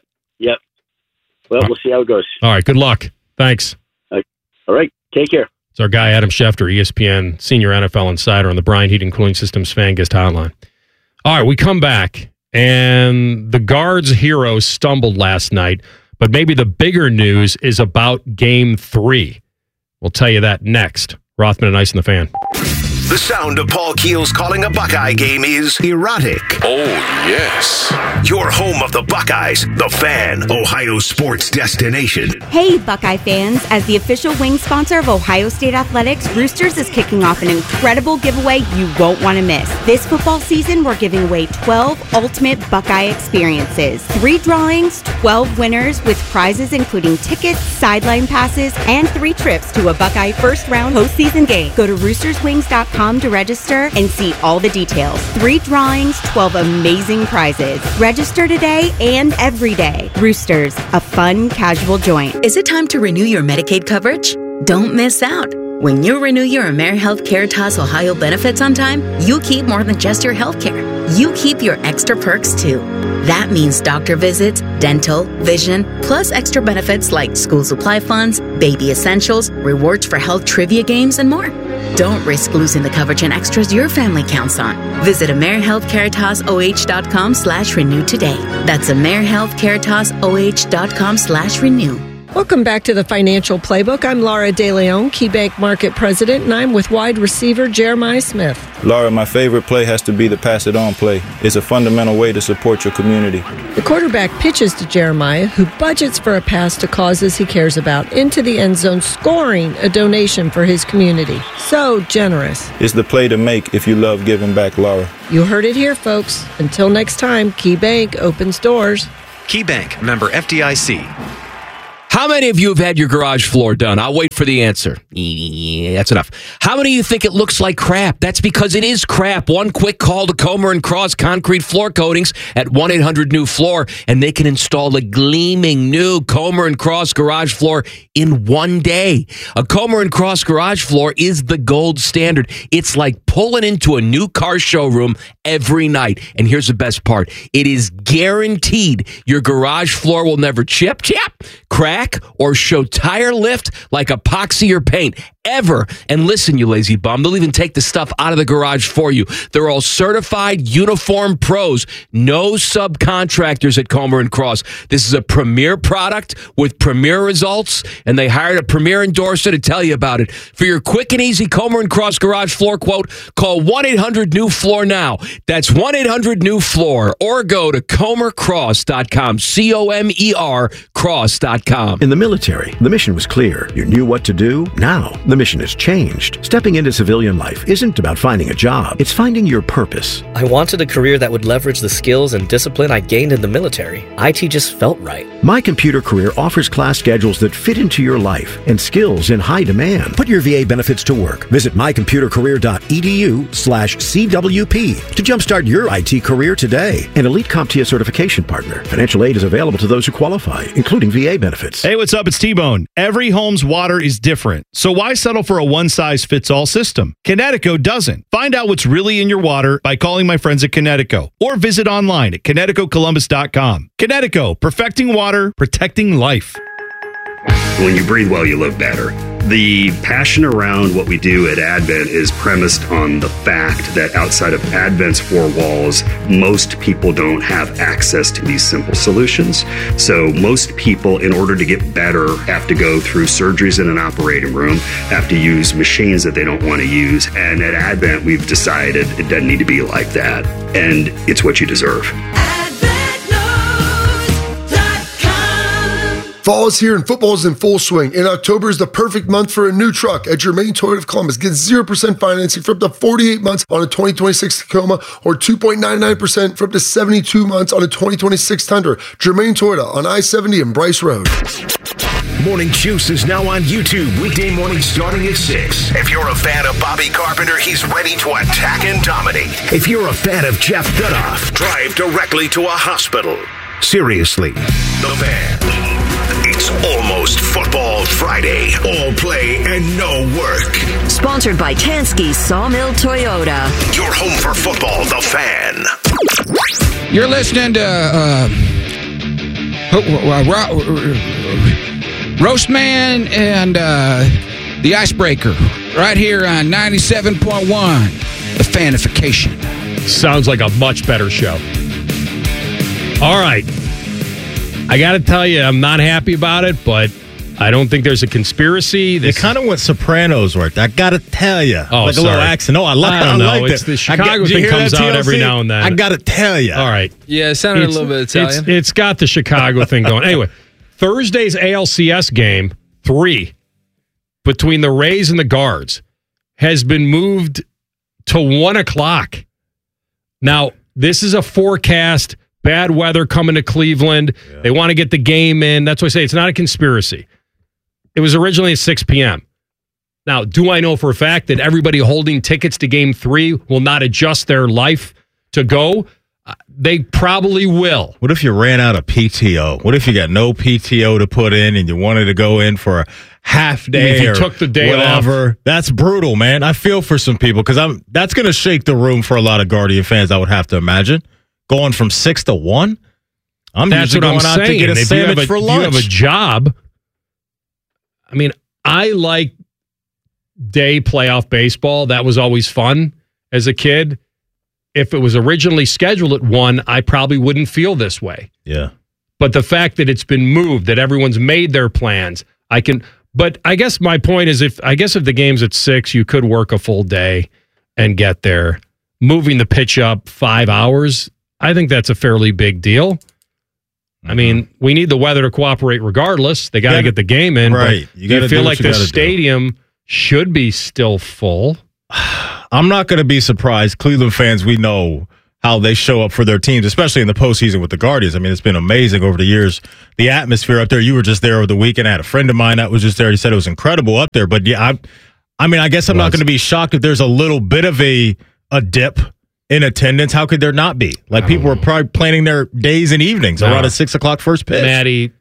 [SPEAKER 23] Well, we'll see how it goes.
[SPEAKER 2] All right. Good luck. Thanks.
[SPEAKER 23] All right. Take care.
[SPEAKER 2] It's our guy, Adam Schefter, ESPN senior NFL insider on the Bryant Heating Cooling Systems Fan Guest Hotline. All right. We come back, and the Guards heroes stumbled last night, but maybe the bigger news is about Game 3. We'll tell you that next. Rothman and Ice in the Fan.
[SPEAKER 3] The sound of Paul Keels calling a Buckeye game is erotic. Oh, yes. Your home of the Buckeyes, the Fan, Ohio sports destination.
[SPEAKER 4] Hey, Buckeye fans. As the official wing sponsor of Ohio State Athletics, Roosters is kicking off an incredible giveaway you won't want to miss. This football season, we're giving away 12 ultimate Buckeye experiences. 3 drawings, 12 winners with prizes including tickets, sideline passes, and 3 trips to a Buckeye first-round postseason game. Go to roosterswings.com to register and see all the details. 3 drawings, 12 amazing prizes. Register today and every day. Roosters, a fun, casual joint.
[SPEAKER 8] Is it time to renew your Medicaid coverage? Don't miss out. When you renew your AmeriHealth Caritas Ohio benefits on time, you keep more than just your health care. You keep your extra perks too. That means doctor visits, dental, vision, plus extra benefits like school supply funds, baby essentials, rewards for health trivia games, and more. Don't risk losing the coverage and extras your family counts on. Visit AmeriHealthCaritasOH.com/renew today. That's AmeriHealthCaritasOH.com/renew.
[SPEAKER 5] Welcome back to the Financial Playbook. I'm Laura DeLeon, KeyBank Market President, and I'm with wide receiver Jeremiah Smith.
[SPEAKER 7] Laura, my favorite play has to be the pass it on play. It's a fundamental way to support your community.
[SPEAKER 5] The quarterback pitches to Jeremiah, who budgets for a pass to causes he cares about, into the end zone, scoring a donation for his community. So generous.
[SPEAKER 7] It's the play to make if you love giving back, Laura.
[SPEAKER 5] You heard it here, folks. Until next time, KeyBank opens doors.
[SPEAKER 22] KeyBank, member FDIC.
[SPEAKER 9] How many of you have had your garage floor done? I'll wait for the answer. That's enough. How many of you think it looks like crap? That's because it is crap. One quick call to Comer & Cross Concrete Floor Coatings at 1-800-NEW-FLOOR, and they can install a gleaming new Comer & Cross garage floor in one day. A Comer & Cross garage floor is the gold standard. It's like pulling into a new car showroom every night. And here's the best part. It is guaranteed your garage floor will never chip, crack, or show tire lift like epoxy or paint ever. And listen, you lazy bum, they'll even take the stuff out of the garage for you. They're all certified uniform pros, no subcontractors at Comer & Cross. This is a premier product with premier results, and they hired a premier endorser to tell you about it. For your quick and easy Comer & Cross garage floor quote, call 1-800-NEW-FLOOR now. That's 1-800-NEW-FLOOR, or go to comercross.com, COMER cross.com.
[SPEAKER 24] In the military, the mission was clear. You knew what to do. Now, the mission has changed. Stepping into civilian life isn't about finding a job. It's finding your purpose.
[SPEAKER 25] I wanted a career that would leverage the skills and discipline I gained in the military. IT just felt right.
[SPEAKER 24] My Computer Career offers class schedules that fit into your life and skills in high demand. Put your VA benefits to work. Visit mycomputercareer.edu/CWP to jumpstart your IT career today. An elite CompTIA certification partner. Financial aid is available to those who qualify, including VA benefits.
[SPEAKER 26] Hey, what's up? It's T-Bone. Every home's water is different, so why settle for a one-size-fits-all system? Connecticut doesn't. Find out what's really in your water by calling my friends at Connecticut, or visit online at ConnecticutColumbus.com. Connecticut, perfecting water, protecting life.
[SPEAKER 27] When you breathe well, you live better. The passion around what we do at Advent is premised on the fact that outside of Advent's four walls, most people don't have access to these simple solutions. So most people, in order to get better, have to go through surgeries in an operating room, have to use machines that they don't want to use. And at Advent, we've decided it doesn't need to be like that. And it's what you deserve.
[SPEAKER 28] Fall is here and football is in full swing, and October is the perfect month for a new truck at Germain Toyota of Columbus. Get 0% financing for up to 48 months on a 2026 Tacoma, or 2.99% for up to 72 months on a 2026 Tundra. Germain Toyota on I-70 and Bryce Road.
[SPEAKER 3] Morning Juice is now on YouTube, weekday morning starting at 6. If you're a fan of Bobby Carpenter, he's ready to attack and dominate. If you're a fan of Jeff Dudoff, drive directly to a hospital. Seriously, The Fan. It's almost Football Friday. All play and no work.
[SPEAKER 11] Sponsored by Tansky Sawmill Toyota.
[SPEAKER 3] Your home for football, The Fan.
[SPEAKER 29] You're listening to Roast Man and the Icebreaker right here on 97.1, The Fanification.
[SPEAKER 2] Sounds like a much better show. All right. I got to tell you, I'm not happy about it, but I don't think there's a conspiracy.
[SPEAKER 1] They kind of went Sopranos right there. I got to tell you.
[SPEAKER 2] Oh,
[SPEAKER 1] like
[SPEAKER 2] sorry.
[SPEAKER 1] a little accent. Oh, I
[SPEAKER 2] don't know.
[SPEAKER 1] like
[SPEAKER 2] It's
[SPEAKER 1] it.
[SPEAKER 2] the Chicago thing comes out every now and then.
[SPEAKER 1] I got to tell you.
[SPEAKER 2] All right.
[SPEAKER 15] Yeah, it sounded a little bit Italian.
[SPEAKER 2] It's got the Chicago thing going. Anyway, Thursday's ALCS game, 3, between the Rays and the Guards, has been moved to 1 o'clock. Now, this is a forecast. Bad weather coming to Cleveland. Yeah. They want to get the game in. That's why I say it's not a conspiracy. It was originally at 6 p.m. Now, do I know for a fact that everybody holding tickets to Game 3 will not adjust their life to go? They probably will.
[SPEAKER 1] What if you ran out of PTO? What if you got no PTO to put in and you wanted to go in for a half day
[SPEAKER 2] if you
[SPEAKER 1] or
[SPEAKER 2] took the day
[SPEAKER 1] whatever?
[SPEAKER 2] off.
[SPEAKER 1] That's brutal, man. I feel for some people because that's going to shake the room for a lot of Guardian fans, I would have to imagine. Going from 6 to 1?
[SPEAKER 2] That's
[SPEAKER 1] usually
[SPEAKER 2] what
[SPEAKER 1] going
[SPEAKER 2] I'm
[SPEAKER 1] out
[SPEAKER 2] saying.
[SPEAKER 1] to get a sandwich for lunch.
[SPEAKER 2] You have a job. I mean, I like day playoff baseball. That was always fun as a kid. If it was originally scheduled at 1, I probably wouldn't feel this way.
[SPEAKER 1] Yeah.
[SPEAKER 2] But the fact that it's been moved, that everyone's made their plans, but I guess my point is if the game's at 6, you could work a full day and get there. Moving the pitch up 5 hours, I think that's a fairly big deal. I mean, we need the weather to cooperate regardless. They got to get the game in.
[SPEAKER 1] Right.
[SPEAKER 2] You feel like the stadium should be still full.
[SPEAKER 1] I'm not going to be surprised. Cleveland fans, we know how they show up for their teams, especially in the postseason with the Guardians. I mean, it's been amazing over the years. The atmosphere up there, you were just there over the weekend. I had a friend of mine that was just there. He said it was incredible up there. But yeah, I guess I'm not going to be shocked if there's a little bit of a dip in attendance. How could there not be? Like, people were probably planning their days and evenings around a 6 o'clock first pitch.
[SPEAKER 2] Maddie,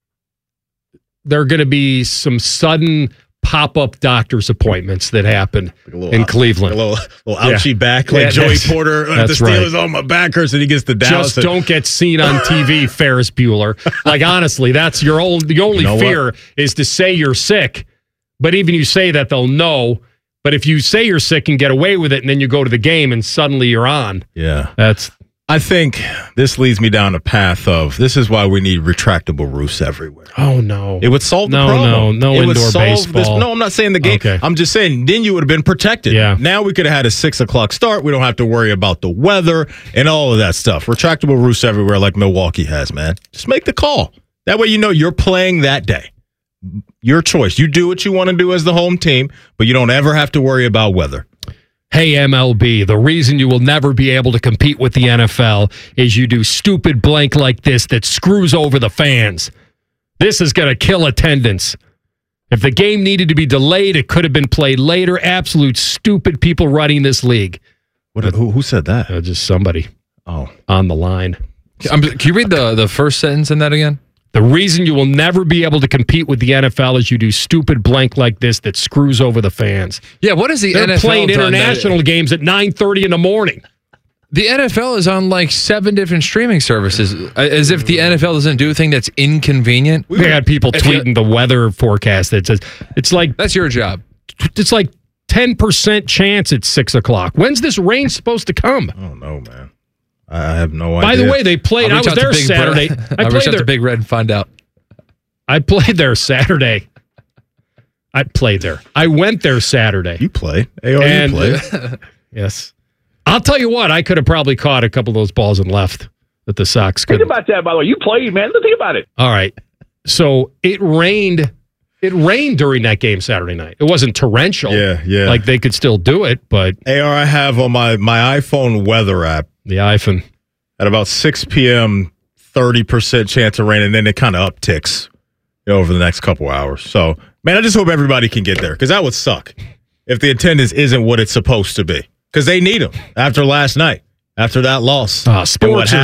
[SPEAKER 2] there are going to be some sudden pop-up doctor's appointments that happen in Cleveland.
[SPEAKER 1] A little ouchie back, like Joey Porter at the Steelers. Oh, my back hurts, and he gets to Dallas.
[SPEAKER 2] Just don't get seen on TV, Ferris Bueller. Like, honestly, that's the only fear is to say you're sick. But even you say that, they'll know. But if you say you're sick and get away with it, and then you go to the game and suddenly you're on.
[SPEAKER 1] Yeah.
[SPEAKER 2] I
[SPEAKER 1] think this leads me down a path of, this is why we need retractable roofs everywhere.
[SPEAKER 2] Oh, no.
[SPEAKER 1] It would solve the problem.
[SPEAKER 2] No indoor baseball.
[SPEAKER 1] No, I'm not saying the game.
[SPEAKER 2] Okay.
[SPEAKER 1] I'm just saying, then you would have been protected.
[SPEAKER 2] Yeah.
[SPEAKER 1] Now we could have had a 6 o'clock start. We don't have to worry about the weather and all of that stuff. Retractable roofs everywhere like Milwaukee has, man. Just make the call. That way you know you're playing that day. Your choice. You do what you want to do as the home team, but you don't ever have to worry about weather.
[SPEAKER 2] Hey, MLB, the reason you will never be able to compete with the NFL is you do stupid blank like this that screws over the fans. This is going to kill attendance. If the game needed to be delayed, it could have been played later. Absolute stupid people running this league.
[SPEAKER 1] Who said that?
[SPEAKER 2] Just somebody.
[SPEAKER 1] Oh,
[SPEAKER 2] on the line.
[SPEAKER 15] Can you read the first sentence in that again?
[SPEAKER 2] The reason you will never be able to compete with the NFL is you do stupid blank like this that screws over the fans.
[SPEAKER 15] Yeah, what is the
[SPEAKER 2] They're
[SPEAKER 15] NFL
[SPEAKER 2] playing
[SPEAKER 15] done
[SPEAKER 2] international games at 9:30 in the morning.
[SPEAKER 15] The NFL is on like 7 different streaming services, as if the NFL doesn't do a thing that's inconvenient.
[SPEAKER 2] We had people tweeting the weather forecast that says it's like
[SPEAKER 15] that's your job.
[SPEAKER 2] It's like 10% chance it's 6 o'clock. When's this rain supposed to come?
[SPEAKER 1] I don't know, man. I have no idea.
[SPEAKER 2] By the way, they played. I was there Saturday.
[SPEAKER 15] I'll reach out to Big Red and find out.
[SPEAKER 2] I played there Saturday. I played there. I went there Saturday.
[SPEAKER 1] You play. You play.
[SPEAKER 2] Yes. I'll tell you what, I could have probably caught a couple of those balls and left that the Sox could.
[SPEAKER 6] Think about that, by the way. You played, man. Think about it.
[SPEAKER 2] All right. So it rained. It rained during that game Saturday night. It wasn't torrential.
[SPEAKER 1] Yeah.
[SPEAKER 2] Like they could still do it, but.
[SPEAKER 1] I have on my iPhone weather app.
[SPEAKER 2] The iPhone.
[SPEAKER 1] At about 6 p.m., 30% chance of rain, and then it kind of upticks over the next couple hours. So, man, I just hope everybody can get there, because that would suck if the attendance isn't what it's supposed to be, because they need them after last night, after that loss.
[SPEAKER 2] Sports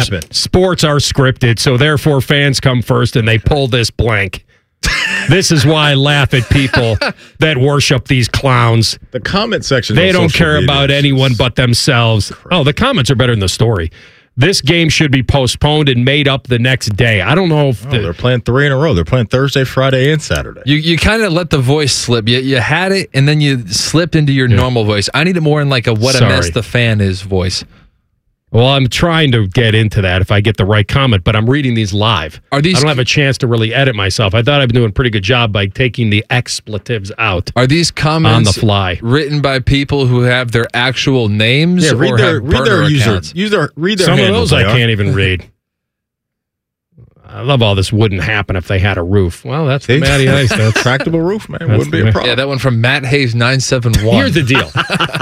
[SPEAKER 2] are scripted, so therefore fans come first, and they pull this blank. This is why I laugh at people that worship these clowns.
[SPEAKER 1] The comment section.
[SPEAKER 2] They don't care about anyone but themselves. Oh, the comments are better than the story. This game should be postponed and made up the next day. I don't know if
[SPEAKER 1] they're playing 3 in a row. They're playing Thursday, Friday, and Saturday.
[SPEAKER 15] You kind of let the voice slip. You had it, and then you slipped into your normal voice. I need it more in like a what a mess the fan is voice.
[SPEAKER 2] Well, I'm trying to get into that if I get the right comment, but I'm reading these live. I don't have a chance to really edit myself. I thought I've been doing a pretty good job by taking the expletives out.
[SPEAKER 15] Are these comments
[SPEAKER 2] on the fly
[SPEAKER 15] written by people who have their actual names?
[SPEAKER 1] Yeah, read their
[SPEAKER 15] accounts?
[SPEAKER 1] Read their
[SPEAKER 2] Some
[SPEAKER 1] handles,
[SPEAKER 2] of those I can't even read. I love all this wouldn't happen if they had a roof. Well, that's the Matty Ice. That's
[SPEAKER 1] tractable roof, man. Wouldn't be a problem.
[SPEAKER 15] Yeah, that one from Matt Hayes 971.
[SPEAKER 2] Here's the deal.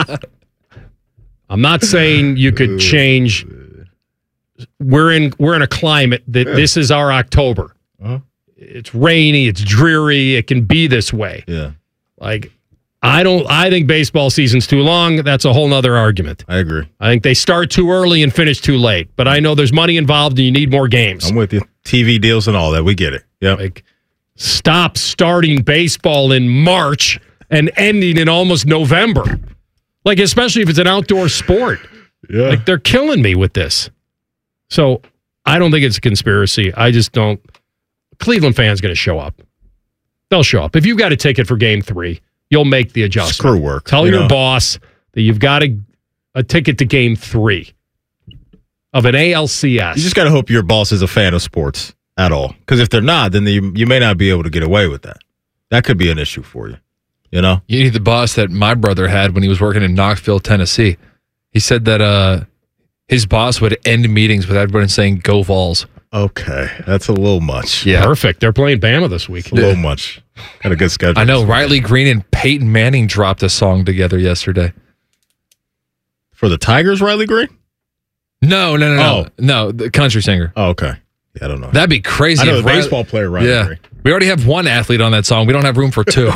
[SPEAKER 2] I'm not saying you could change. We're in a climate that this is our October.
[SPEAKER 1] Uh-huh.
[SPEAKER 2] It's rainy, it's dreary, it can be this way.
[SPEAKER 1] Yeah.
[SPEAKER 2] Like I think baseball season's too long. That's a whole nother argument.
[SPEAKER 1] I agree.
[SPEAKER 2] I think they start too early and finish too late. But I know there's money involved and you need more games.
[SPEAKER 1] I'm with you. TV deals and all that. We get it. Yeah.
[SPEAKER 2] Like, stop starting baseball in March and ending in almost November. Like, especially if it's an outdoor sport.
[SPEAKER 1] Yeah.
[SPEAKER 2] Like, they're killing me with this. So, I don't think it's a conspiracy. I just don't. Cleveland fans going to show up. They'll show up. If you've got a ticket for Game 3, you'll make the adjustment.
[SPEAKER 1] Screw work.
[SPEAKER 2] Tell your boss that you've got a ticket to Game 3 of an ALCS.
[SPEAKER 1] You just got to hope your boss is a fan of sports. at all. Because if they're not, then you may not be able to get away with that. That could be an issue for you. You know?
[SPEAKER 15] You need the boss that my brother had when he was working in Knoxville, Tennessee. He said that his boss would end meetings with everyone saying, "Go Vols."
[SPEAKER 1] Okay, that's a little much.
[SPEAKER 15] Yeah.
[SPEAKER 2] Perfect. They're playing Bama this week.
[SPEAKER 1] A little much. Got a good schedule.
[SPEAKER 15] I know. Riley Green and Peyton Manning dropped a song together yesterday.
[SPEAKER 1] For the Tigers, Riley Green?
[SPEAKER 15] No. No, the country singer.
[SPEAKER 1] Oh, okay. Yeah, I don't know.
[SPEAKER 15] That'd be crazy.
[SPEAKER 1] I know
[SPEAKER 15] if
[SPEAKER 1] the baseball player, Riley Green.
[SPEAKER 15] We already have one athlete on that song. We don't have room for two.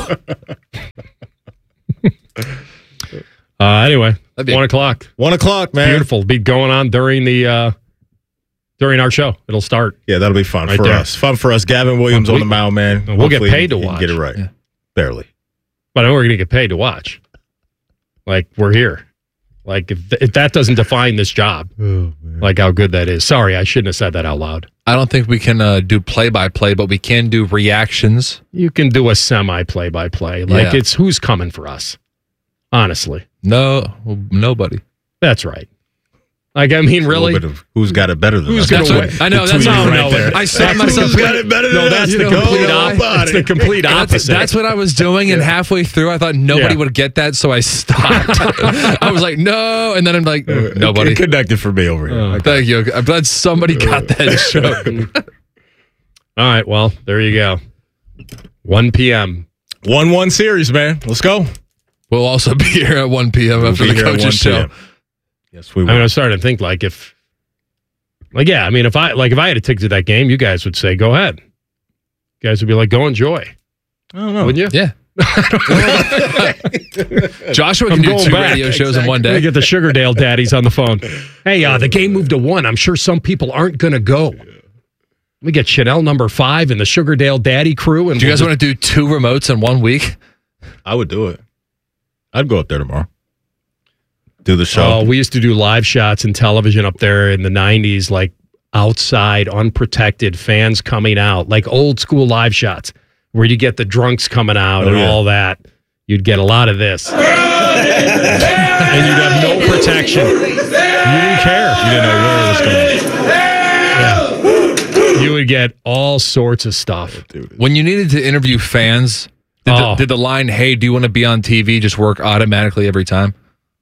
[SPEAKER 2] Anyway, 1 o'clock.
[SPEAKER 1] 1 o'clock, man.
[SPEAKER 2] Beautiful. Be going on during our show. It'll start.
[SPEAKER 1] Yeah, that'll be fun
[SPEAKER 2] right
[SPEAKER 1] for
[SPEAKER 2] there.
[SPEAKER 1] us. Fun for us. Gavin Williams on the mound, man.
[SPEAKER 2] We'll get
[SPEAKER 1] Hopefully
[SPEAKER 2] paid to
[SPEAKER 1] he can
[SPEAKER 2] watch.
[SPEAKER 1] Get it right.
[SPEAKER 15] Yeah.
[SPEAKER 1] Barely.
[SPEAKER 2] But I know we're going to get paid to watch. Like, we're here. Like, if that doesn't define this job, like how good that is. Sorry, I shouldn't have said that out loud.
[SPEAKER 15] I don't think we can do play-by-play, but we can do reactions.
[SPEAKER 2] You can do a semi-play-by-play. Like, it's who's coming for us. Honestly.
[SPEAKER 15] No, nobody.
[SPEAKER 2] That's right. Like, I mean, really?
[SPEAKER 1] A little bit of who's got it better than
[SPEAKER 2] Who's
[SPEAKER 1] us.
[SPEAKER 2] going to win?
[SPEAKER 15] I know. That's
[SPEAKER 2] right
[SPEAKER 1] there.
[SPEAKER 15] I said myself.
[SPEAKER 1] Who's got it better than us?
[SPEAKER 2] No, that's the complete opposite. It's the complete opposite.
[SPEAKER 15] That's what I was doing, and halfway through, I thought nobody would get that, so I stopped. I was like, no, and then I'm like, nobody.
[SPEAKER 1] It connected for me over here.
[SPEAKER 15] Thank you. I'm glad somebody got that joke.
[SPEAKER 2] All right, well, there you go. 1 p.m.
[SPEAKER 1] 1-1 series, man. Let's go.
[SPEAKER 15] We'll also be here at 1 p.m. after the coach's show.
[SPEAKER 1] Yes, we will.
[SPEAKER 2] I mean, I'm starting to think like if I had a ticket to that game, you guys would say, go ahead. You guys would be like, go enjoy.
[SPEAKER 1] I don't know.
[SPEAKER 2] Wouldn't you?
[SPEAKER 15] Yeah. Joshua can do 2 radio shows in one day.
[SPEAKER 2] I get the Sugardale daddies on the phone. Hey, the game moved to 1. I'm sure some people aren't going to go. We get Chanel number 5 and the Sugardale daddy crew. And
[SPEAKER 15] do you guys want to do 2 remotes in 1 week?
[SPEAKER 1] I would do it. I'd go up there tomorrow. Do the show.
[SPEAKER 2] Oh, we used to do live shots in television up there in the 90s, like outside, unprotected, fans coming out, like old school live shots where you get the drunks coming out and all that. You'd get a lot of this. And you'd have no protection. You didn't care.
[SPEAKER 1] You didn't know where it was going.
[SPEAKER 2] Yeah. You would get all sorts of stuff.
[SPEAKER 15] When you needed to interview fans, did the line, "Hey, do you want to be on TV," just work automatically every time?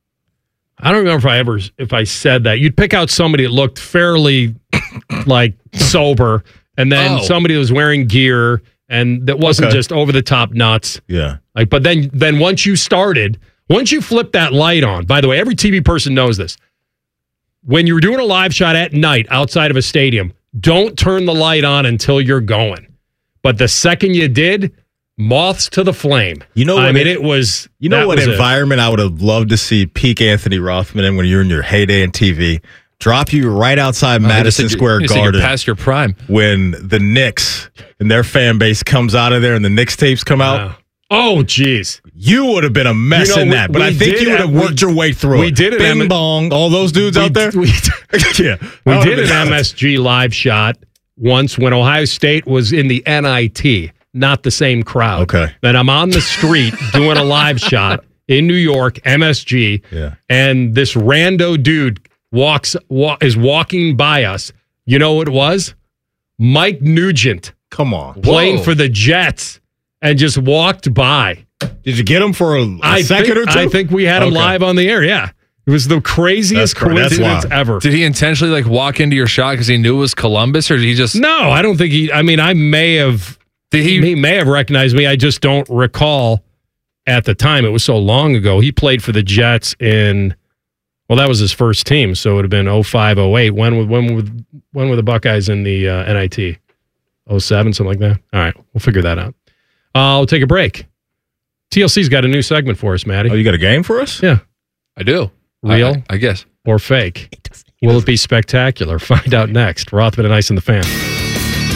[SPEAKER 2] I don't remember if I said that. You'd pick out somebody that looked fairly like sober, and then somebody that was wearing gear and that wasn't just over the top nuts.
[SPEAKER 1] Yeah.
[SPEAKER 2] Like, but then once you flipped that light on. By the way, every TV person knows this. When you're doing a live shot at night outside of a stadium, don't turn the light on until you're going. But the second you did, moths to the flame.
[SPEAKER 1] You know what?
[SPEAKER 2] I mean, it was.
[SPEAKER 1] You know what environment I would have loved to see peak Anthony Rothman in when you're in your heyday in TV? Drop you right outside Madison Square Garden.
[SPEAKER 15] Past your prime.
[SPEAKER 1] When the Knicks and their fan base comes out of there and the Knicks tapes come out.
[SPEAKER 2] Oh, geez.
[SPEAKER 1] You would have been a mess in that. But I think you would have worked your way through it.
[SPEAKER 2] We did it.
[SPEAKER 1] Bing bong. All those dudes out there.
[SPEAKER 2] We did an MSG live shot once when Ohio State was in the NIT. Not the same crowd.
[SPEAKER 1] Okay.
[SPEAKER 2] Then I'm on the street doing a live shot in New York, MSG, and this rando dude is walking by us. You know what it was? Mike Nugent.
[SPEAKER 1] Come on.
[SPEAKER 2] Playing for the Jets and just walked by.
[SPEAKER 1] Did you get him for a second or two?
[SPEAKER 2] I think we had him live on the air, yeah. It was the craziest coincidence ever.
[SPEAKER 15] Did he intentionally walk into your shot because he knew it was Columbus, or did he just...
[SPEAKER 2] No, I don't think he... I mean, I may have... He may have recognized me. I just don't recall at the time. It was so long ago. He played for the Jets in, well, that was his first team, so it would have been 05-08. When were the Buckeyes in the NIT? 07, something like that? All right, we'll figure that out. I'll take a break. TLC's got a new segment for us, Maddie.
[SPEAKER 1] Oh, you got a game for us?
[SPEAKER 2] Yeah.
[SPEAKER 15] I do.
[SPEAKER 2] Real?
[SPEAKER 15] I guess.
[SPEAKER 2] Or fake? Will it be spectacular? Find out next. Rothman and Ice and the Fan.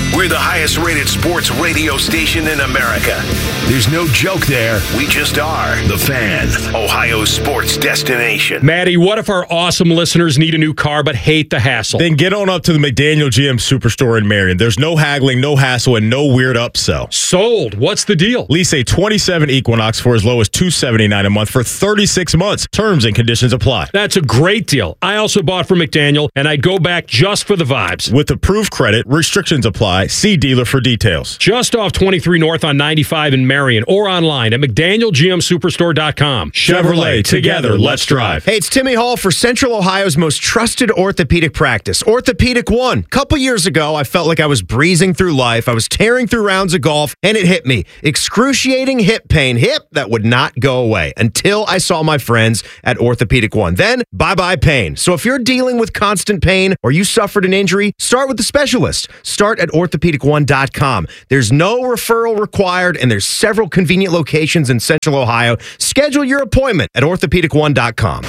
[SPEAKER 3] We're the highest rated sports radio station in America. There's no joke there. We just are. The Fan, Ohio's sports destination.
[SPEAKER 2] Maddie, what if our awesome listeners need a new car but hate the hassle?
[SPEAKER 1] Then get on up to the McDaniel GM Superstore in Marion. There's no haggling, no hassle, and no weird upsell.
[SPEAKER 2] Sold. What's the deal?
[SPEAKER 1] Lease a 27 Equinox for as low as $279 a month for 36 months. Terms and conditions apply.
[SPEAKER 2] That's a great deal. I also bought from McDaniel, and I'd go back just for the vibes.
[SPEAKER 1] With approved credit, restrictions apply. See dealer for details.
[SPEAKER 2] Just off 23 North on 95 in Marion or online at McDanielGMSuperstore.com.
[SPEAKER 1] Chevrolet, together, let's drive.
[SPEAKER 10] Hey, it's Timmy Hall for Central Ohio's most trusted orthopedic practice, Orthopedic One. Couple years ago, I felt like I was breezing through life. I was tearing through rounds of golf, and it hit me. Excruciating hip pain. Hip that would not go away until I saw my friends at Orthopedic One. Then, bye-bye pain. So if you're dealing with constant pain or you suffered an injury, start with the specialist. Start at orthopedic1.com. There's no referral required, and there's several convenient locations in Central Ohio. Schedule your appointment at orthopedic1.com.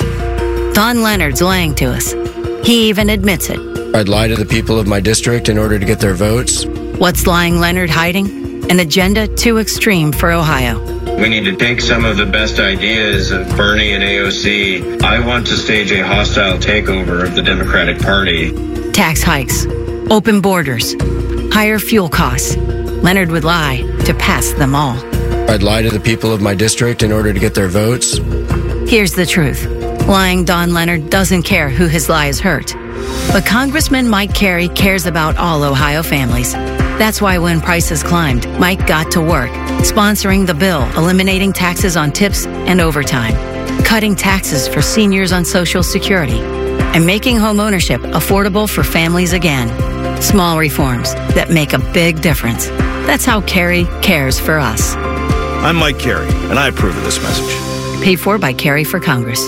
[SPEAKER 12] Don Leonard's lying to us. He even admits it.
[SPEAKER 13] I'd lie to the people of my district in order to get their votes.
[SPEAKER 12] What's lying Leonard hiding? An agenda too extreme for Ohio.
[SPEAKER 14] We need to take some of the best ideas of Bernie and AOC. I want to stage a hostile takeover of the Democratic Party.
[SPEAKER 12] Tax hikes, open borders, higher fuel costs. Leonard would lie to pass them all.
[SPEAKER 13] I'd lie to the people of my district in order to get their votes.
[SPEAKER 12] Here's the truth. Lying Don Leonard doesn't care who his lies hurt. But Congressman Mike Carey cares about all Ohio families. That's why when prices climbed, Mike got to work, sponsoring the bill, eliminating taxes on tips and overtime, cutting taxes for seniors on Social Security, and making homeownership affordable for families again. Small reforms that make a big difference. That's how Carey cares for us.
[SPEAKER 16] I'm Mike Carey, and I approve of this message.
[SPEAKER 12] Paid for by Carey for Congress.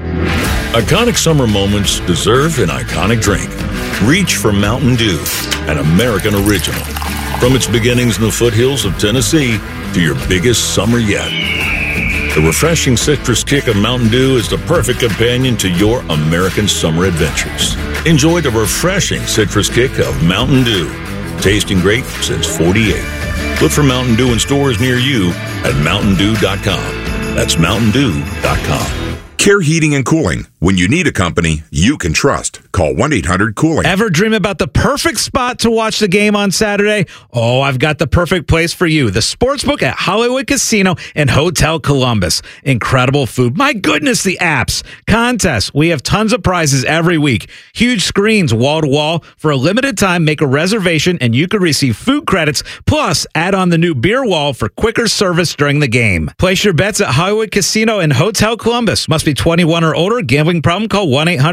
[SPEAKER 17] Iconic summer moments deserve an iconic drink. Reach for Mountain Dew, an American original. From its beginnings in the foothills of Tennessee to your biggest summer yet. The refreshing citrus kick of Mountain Dew is the perfect companion to your American summer adventures. Enjoy the refreshing citrus kick of Mountain Dew. Tasting great since '48. Look for Mountain Dew in stores near you at MountainDew.com. That's MountainDew.com.
[SPEAKER 21] Care Heating and Cooling. When you need a company you can trust, call 1-800-COOLING.
[SPEAKER 18] Ever dream about the perfect spot to watch the game on Saturday? Oh, I've got the perfect place for you. The Sportsbook at Hollywood Casino and Hotel Columbus. Incredible food. My goodness, the apps. Contests. We have tons of prizes every week. Huge screens wall to wall. For a limited time, make a reservation and you could receive food credits. Plus, add on the new beer wall for quicker service during the game. Place your bets at Hollywood Casino and Hotel Columbus. Must be 21 or older. Gambling problem? Call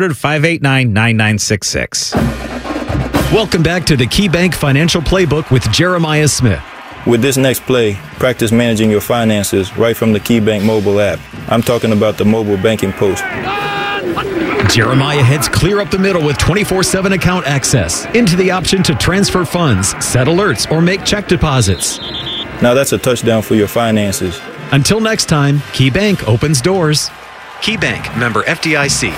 [SPEAKER 18] 1-800-589-9966.
[SPEAKER 22] Welcome back to the KeyBank Financial Playbook with Jeremiah Smith.
[SPEAKER 7] With this next play, practice managing your finances right from the KeyBank mobile app. I'm talking about the mobile banking post.
[SPEAKER 22] Jeremiah heads clear up the middle with 24/7 account access. Into the option to transfer funds, set alerts, or make check deposits.
[SPEAKER 7] Now that's a touchdown for your finances.
[SPEAKER 22] Until next time, KeyBank opens doors. KeyBank, member FDIC.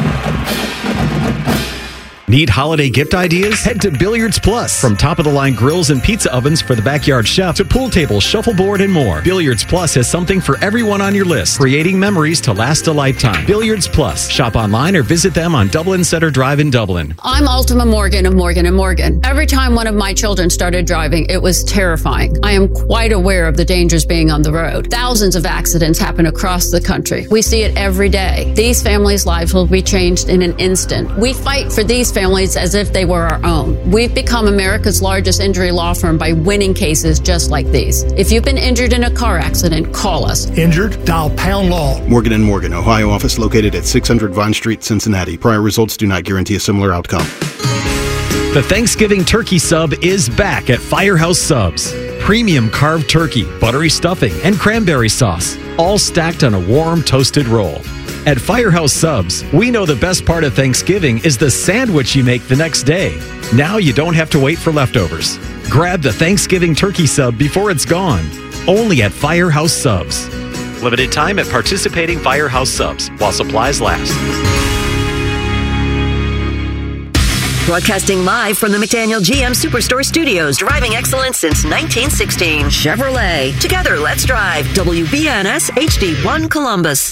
[SPEAKER 22] Need holiday gift ideas? Head to Billiards Plus. From top-of-the-line grills and pizza ovens for the backyard chef to pool tables, shuffleboard, and more. Billiards Plus has something for everyone on your list, creating memories to last a lifetime. Billiards Plus. Shop online or visit them on Dublin Center Drive in Dublin.
[SPEAKER 19] I'm Ultima Morgan of Morgan & Morgan. Every time one of my children started driving, it was terrifying. I am quite aware of the dangers being on the road. Thousands of accidents happen across the country. We see it every day. These families' lives will be changed in an instant. We fight for these families as if they were our own. We've become America's largest injury law firm by winning cases just like these. If you've been injured in a car accident, call us.
[SPEAKER 20] Injured? Dial Pound Law. Morgan & Morgan, Ohio office located at 600 Vine Street, Cincinnati. Prior results do not guarantee a similar outcome.
[SPEAKER 22] The Thanksgiving turkey sub is back at Firehouse Subs. Premium carved turkey, buttery stuffing, and cranberry sauce, all stacked on a warm, toasted roll. At Firehouse Subs, we know the best part of Thanksgiving is the sandwich you make the next day. Now you don't have to wait for leftovers. Grab the Thanksgiving turkey sub before it's gone. Only at Firehouse Subs. Limited time at participating Firehouse Subs while supplies last.
[SPEAKER 11] Broadcasting live from the McDaniel GM Superstore Studios. Driving excellence since 1916. Chevrolet. Together, let's drive. WBNS HD1 Columbus.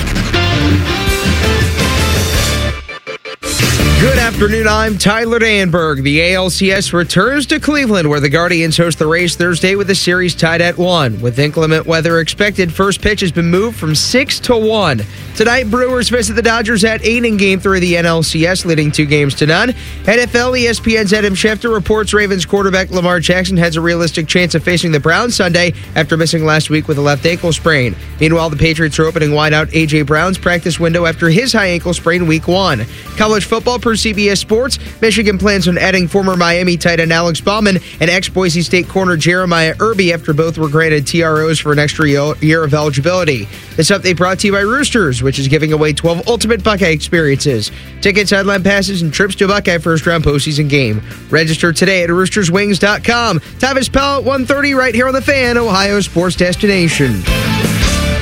[SPEAKER 4] Good afternoon, I'm Tyler Danberg. The ALCS returns to Cleveland, where the Guardians host the Rays Thursday with the series tied at 1. With inclement weather expected, first pitch has been moved from 6 to 1. Tonight, Brewers visit the Dodgers at 8 in Game 3 of the NLCS, leading 2-0. NFL ESPN's Adam Schefter reports Ravens quarterback Lamar Jackson has a realistic chance of facing the Browns Sunday after missing last week with a left ankle sprain. Meanwhile, the Patriots are opening wideout A.J. Brown's practice window after his high ankle sprain Week 1. College football per CBS Sports, Michigan plans on adding former Miami tight end Alex Bauman and ex-Boise State corner Jeremiah Irby after both were granted TROs for an extra year of eligibility. This update brought to you by Roosters, which is giving away 12 ultimate Buckeye experiences. Tickets, sideline passes, and trips to a Buckeye first-round postseason game. Register today at roosterswings.com. Time is Pell at 1:30 right here on The Fan, Ohio sports destination.